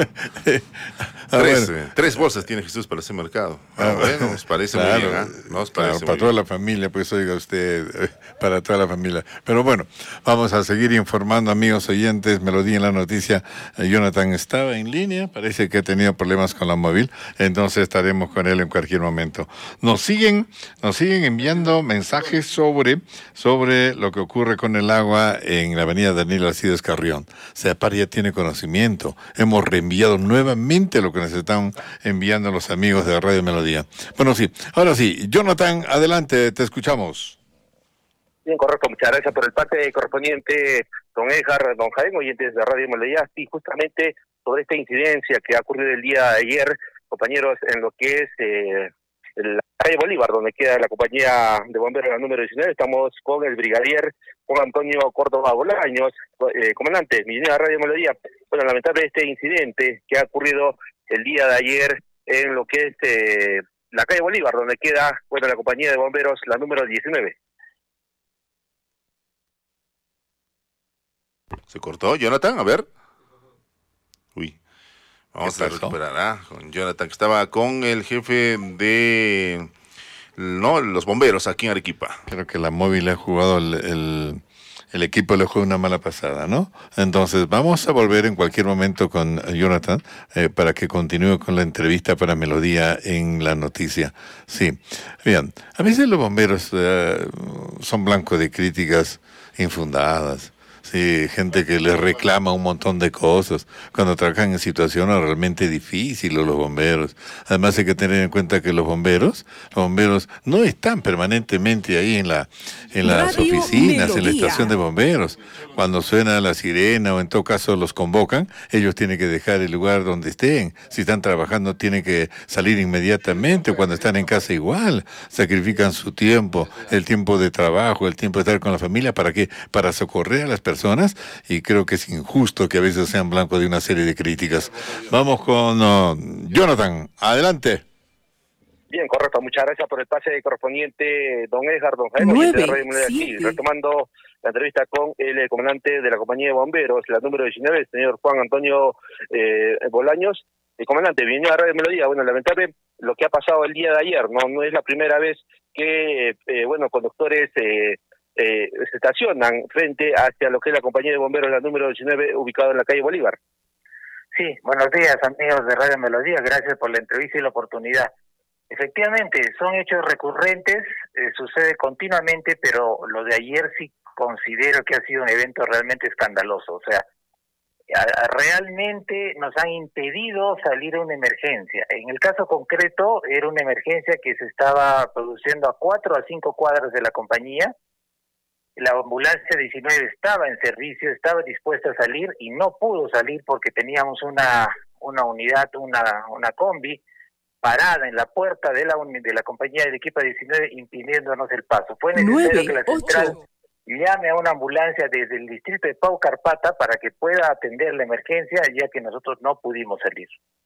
Tres bolsas tiene Jesús para ese mercado. Bueno, nos parece muy bien. Nos parece para toda la familia, pues oiga usted, para toda la familia. Pero bueno, vamos a seguir informando, amigos oyentes. Melodía en la Noticia. Jonathan estaba en línea, parece que ha tenido problemas con la móvil, entonces estaremos con él en cualquier momento. Nos siguen enviando mensajes sobre lo que ocurre con el agua en la avenida Daniel Alcides Carrión. CEPAR ya tiene conocimiento. Hemos reenviado nuevamente lo que nos están enviando los amigos de Radio Melodía. Bueno, sí. Ahora sí. Jonathan, adelante, te escuchamos. Bien, correcto. Muchas gracias por el parte correspondiente, don Edgar, don Jaime, oyentes de Radio Melodía. Sí, justamente sobre esta incidencia que ha ocurrido el día de ayer, compañeros, en lo que es la calle Bolívar, donde queda la compañía de bomberos, la número 19, estamos con el brigadier Juan Antonio Córdoba Bolaños, comandante, millonario de Radio Melodía. Bueno, lamentable este incidente que ha ocurrido el día de ayer en lo que es la calle Bolívar, donde queda, bueno, la compañía de bomberos, la número 19. ¿Se cortó, Jonathan? A ver. Uy. Vamos a recuperar con Jonathan, que estaba con el jefe de los bomberos aquí en Arequipa. Creo que la móvil ha jugado, el equipo le jugó una mala pasada, ¿no? Entonces vamos a volver en cualquier momento con Jonathan para que continúe con la entrevista para Melodía en la Noticia. Sí, bien, a veces los bomberos son blancos de críticas infundadas. Sí, gente que les reclama un montón de cosas cuando trabajan en situaciones realmente difíciles los bomberos. Además hay que tener en cuenta que los bomberos no están permanentemente ahí en las oficinas, en la estación de bomberos. Cuando suena la sirena o en todo caso los convocan, ellos tienen que dejar el lugar donde estén. Si están trabajando tienen que salir inmediatamente, cuando están en casa igual. Sacrifican su tiempo, el tiempo de trabajo, el tiempo de estar con la familia, ¿para qué? Para socorrer a las personas, y creo que es injusto que a veces sean blanco de una serie de críticas. Vamos con Jonathan, adelante. Bien, correcto, muchas gracias por el pase correspondiente, don Edgar, don Jaime. 9-7. Retomando la entrevista con el comandante de la compañía de bomberos, la número 19, el señor Juan Antonio Bolaños. El comandante, bienvenido a Radio Melodía. Bueno, lamentable lo que ha pasado el día de ayer, no es la primera vez que, conductores se estacionan frente hacia lo que es la compañía de bomberos, la número 19, ubicada en la calle Bolívar. Sí, buenos días amigos de Radio Melodía, gracias por la entrevista y la oportunidad. Efectivamente, son hechos recurrentes, sucede continuamente, pero lo de ayer sí considero que ha sido un evento realmente escandaloso. O sea, realmente nos han impedido salir a una emergencia. En el caso concreto, era una emergencia que se estaba produciendo a 4 a 5 cuadras de la compañía. La ambulancia 19 estaba en servicio, estaba dispuesta a salir y no pudo salir porque teníamos una unidad, una combi parada en la puerta de la compañía del equipo 19 impidiéndonos el paso. Fue necesario que la central llame a una ambulancia desde el distrito de Pau Carpata para que pueda atender la emergencia, ya que nosotros no pudimos salir.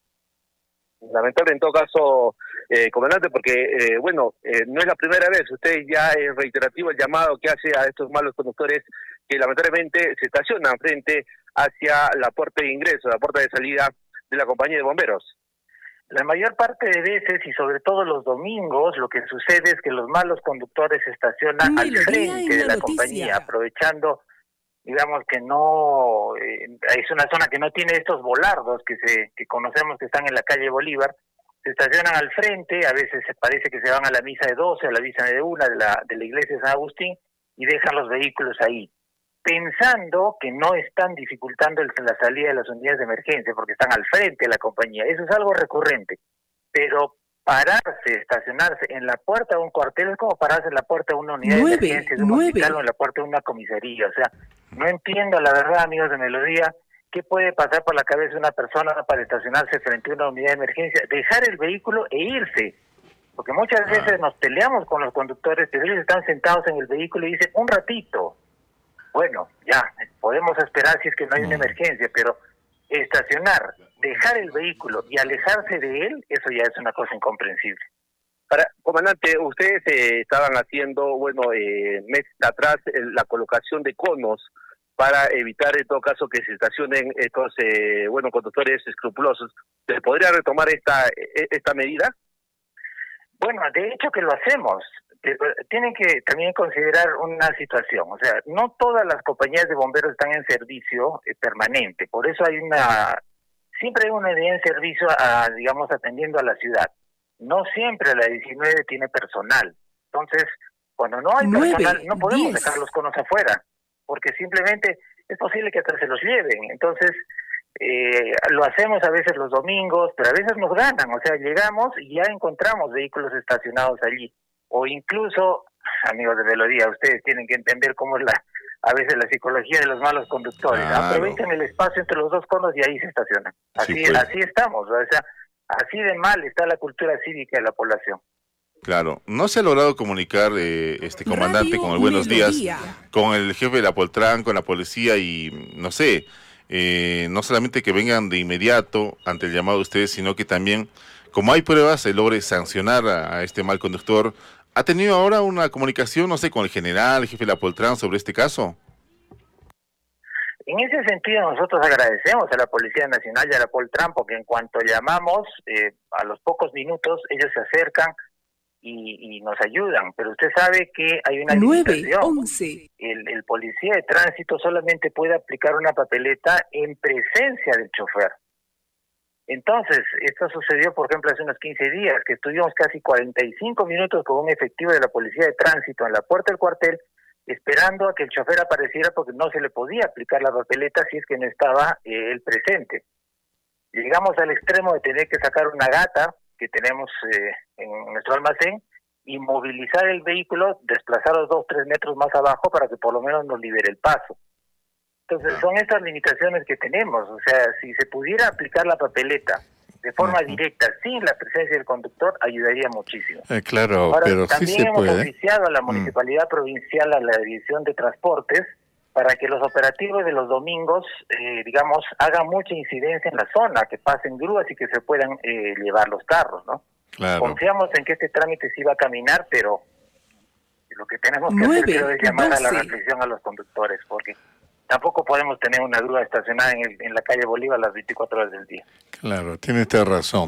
Lamentable en todo caso, comandante, porque, no es la primera vez, usted ya es reiterativo el llamado que hace a estos malos conductores que lamentablemente se estacionan frente hacia la puerta de ingreso, la puerta de salida de la compañía de bomberos. La mayor parte de veces, y sobre todo los domingos, lo que sucede es que los malos conductores se estacionan al frente de la compañía, aprovechando, digamos que no, es una zona que no tiene estos volardos que conocemos que están en la calle Bolívar, se estacionan al frente, a veces se parece que se van a la misa de 12, a la misa de 1 de la iglesia de San Agustín, y dejan los vehículos ahí, pensando que no están dificultando la salida de las unidades de emergencia, porque están al frente de la compañía. Eso es algo recurrente, pero pararse, estacionarse en la puerta de un cuartel es como pararse en la puerta de una unidad de emergencia, de un hospital o en la puerta de una comisaría. O sea, no entiendo la verdad, amigos de Melodía, qué puede pasar por la cabeza de una persona para estacionarse frente a una unidad de emergencia, dejar el vehículo e irse, porque muchas veces nos peleamos con los conductores, pero ellos están sentados en el vehículo y dicen, un ratito. Bueno, ya, podemos esperar si es que no hay una emergencia, pero estacionar, dejar el vehículo y alejarse de él, eso ya es una cosa incomprensible. Comandante, ustedes estaban haciendo, meses atrás, la colocación de conos para evitar en todo caso que se estacionen estos, conductores escrupulosos. ¿Se podría retomar esta medida? Bueno, de hecho que lo hacemos. Tienen que también considerar una situación, o sea, no todas las compañías de bomberos están en servicio permanente, por eso siempre hay una unidad en servicio, digamos, atendiendo a la ciudad. No siempre la 19 tiene personal, entonces, cuando no hay personal, no podemos dejar los conos afuera, porque simplemente es posible que hasta se los lleven, entonces, lo hacemos a veces los domingos, pero a veces nos ganan, o sea, llegamos y ya encontramos vehículos estacionados allí. O incluso, amigos de Melodía, ustedes tienen que entender cómo es a veces la psicología de los malos conductores. Claro. Aprovechan el espacio entre los dos conos y ahí se estacionan. Así estamos, o sea, así de mal está la cultura cívica de la población. Claro, no se ha logrado comunicar comandante con el buenos días, con el jefe de la Poltrán, con la policía y no sé, no solamente que vengan de inmediato ante el llamado de ustedes, sino que también, como hay pruebas, se logre sancionar a este mal conductor. ¿Ha tenido ahora una comunicación, no sé, con el general, el jefe de la Poltrán sobre este caso? En ese sentido, nosotros agradecemos a la Policía Nacional y a la Poltrán, porque en cuanto llamamos, a los pocos minutos, ellos se acercan y nos ayudan. Pero usted sabe que hay una limitación. 9-11. El policía de tránsito solamente puede aplicar una papeleta en presencia del chofer. Entonces, esto sucedió, por ejemplo, hace unos 15 días, que estuvimos casi 45 minutos con un efectivo de la Policía de Tránsito en la puerta del cuartel, esperando a que el chofer apareciera porque no se le podía aplicar la papeleta si es que no estaba él presente. Llegamos al extremo de tener que sacar una gata que tenemos en nuestro almacén y movilizar el vehículo, desplazarlos 2-3 metros más abajo para que por lo menos nos libere el paso. Entonces son estas limitaciones que tenemos. O sea, si se pudiera aplicar la papeleta de forma directa, sin la presencia del conductor, ayudaría muchísimo. Claro, ahora, pero sí se puede. También hemos oficiado a la Municipalidad Provincial, a la División de Transportes, para que los operativos de los domingos, digamos, hagan mucha incidencia en la zona, que pasen grúas y que se puedan llevar los carros, ¿no? Claro. Confiamos en que este trámite sí va a caminar, pero lo que tenemos que hacer creo, es llamar a la reflexión a los conductores, porque tampoco podemos tener una grúa estacionada en la calle Bolívar las 24 horas del día. Claro, tiene usted razón.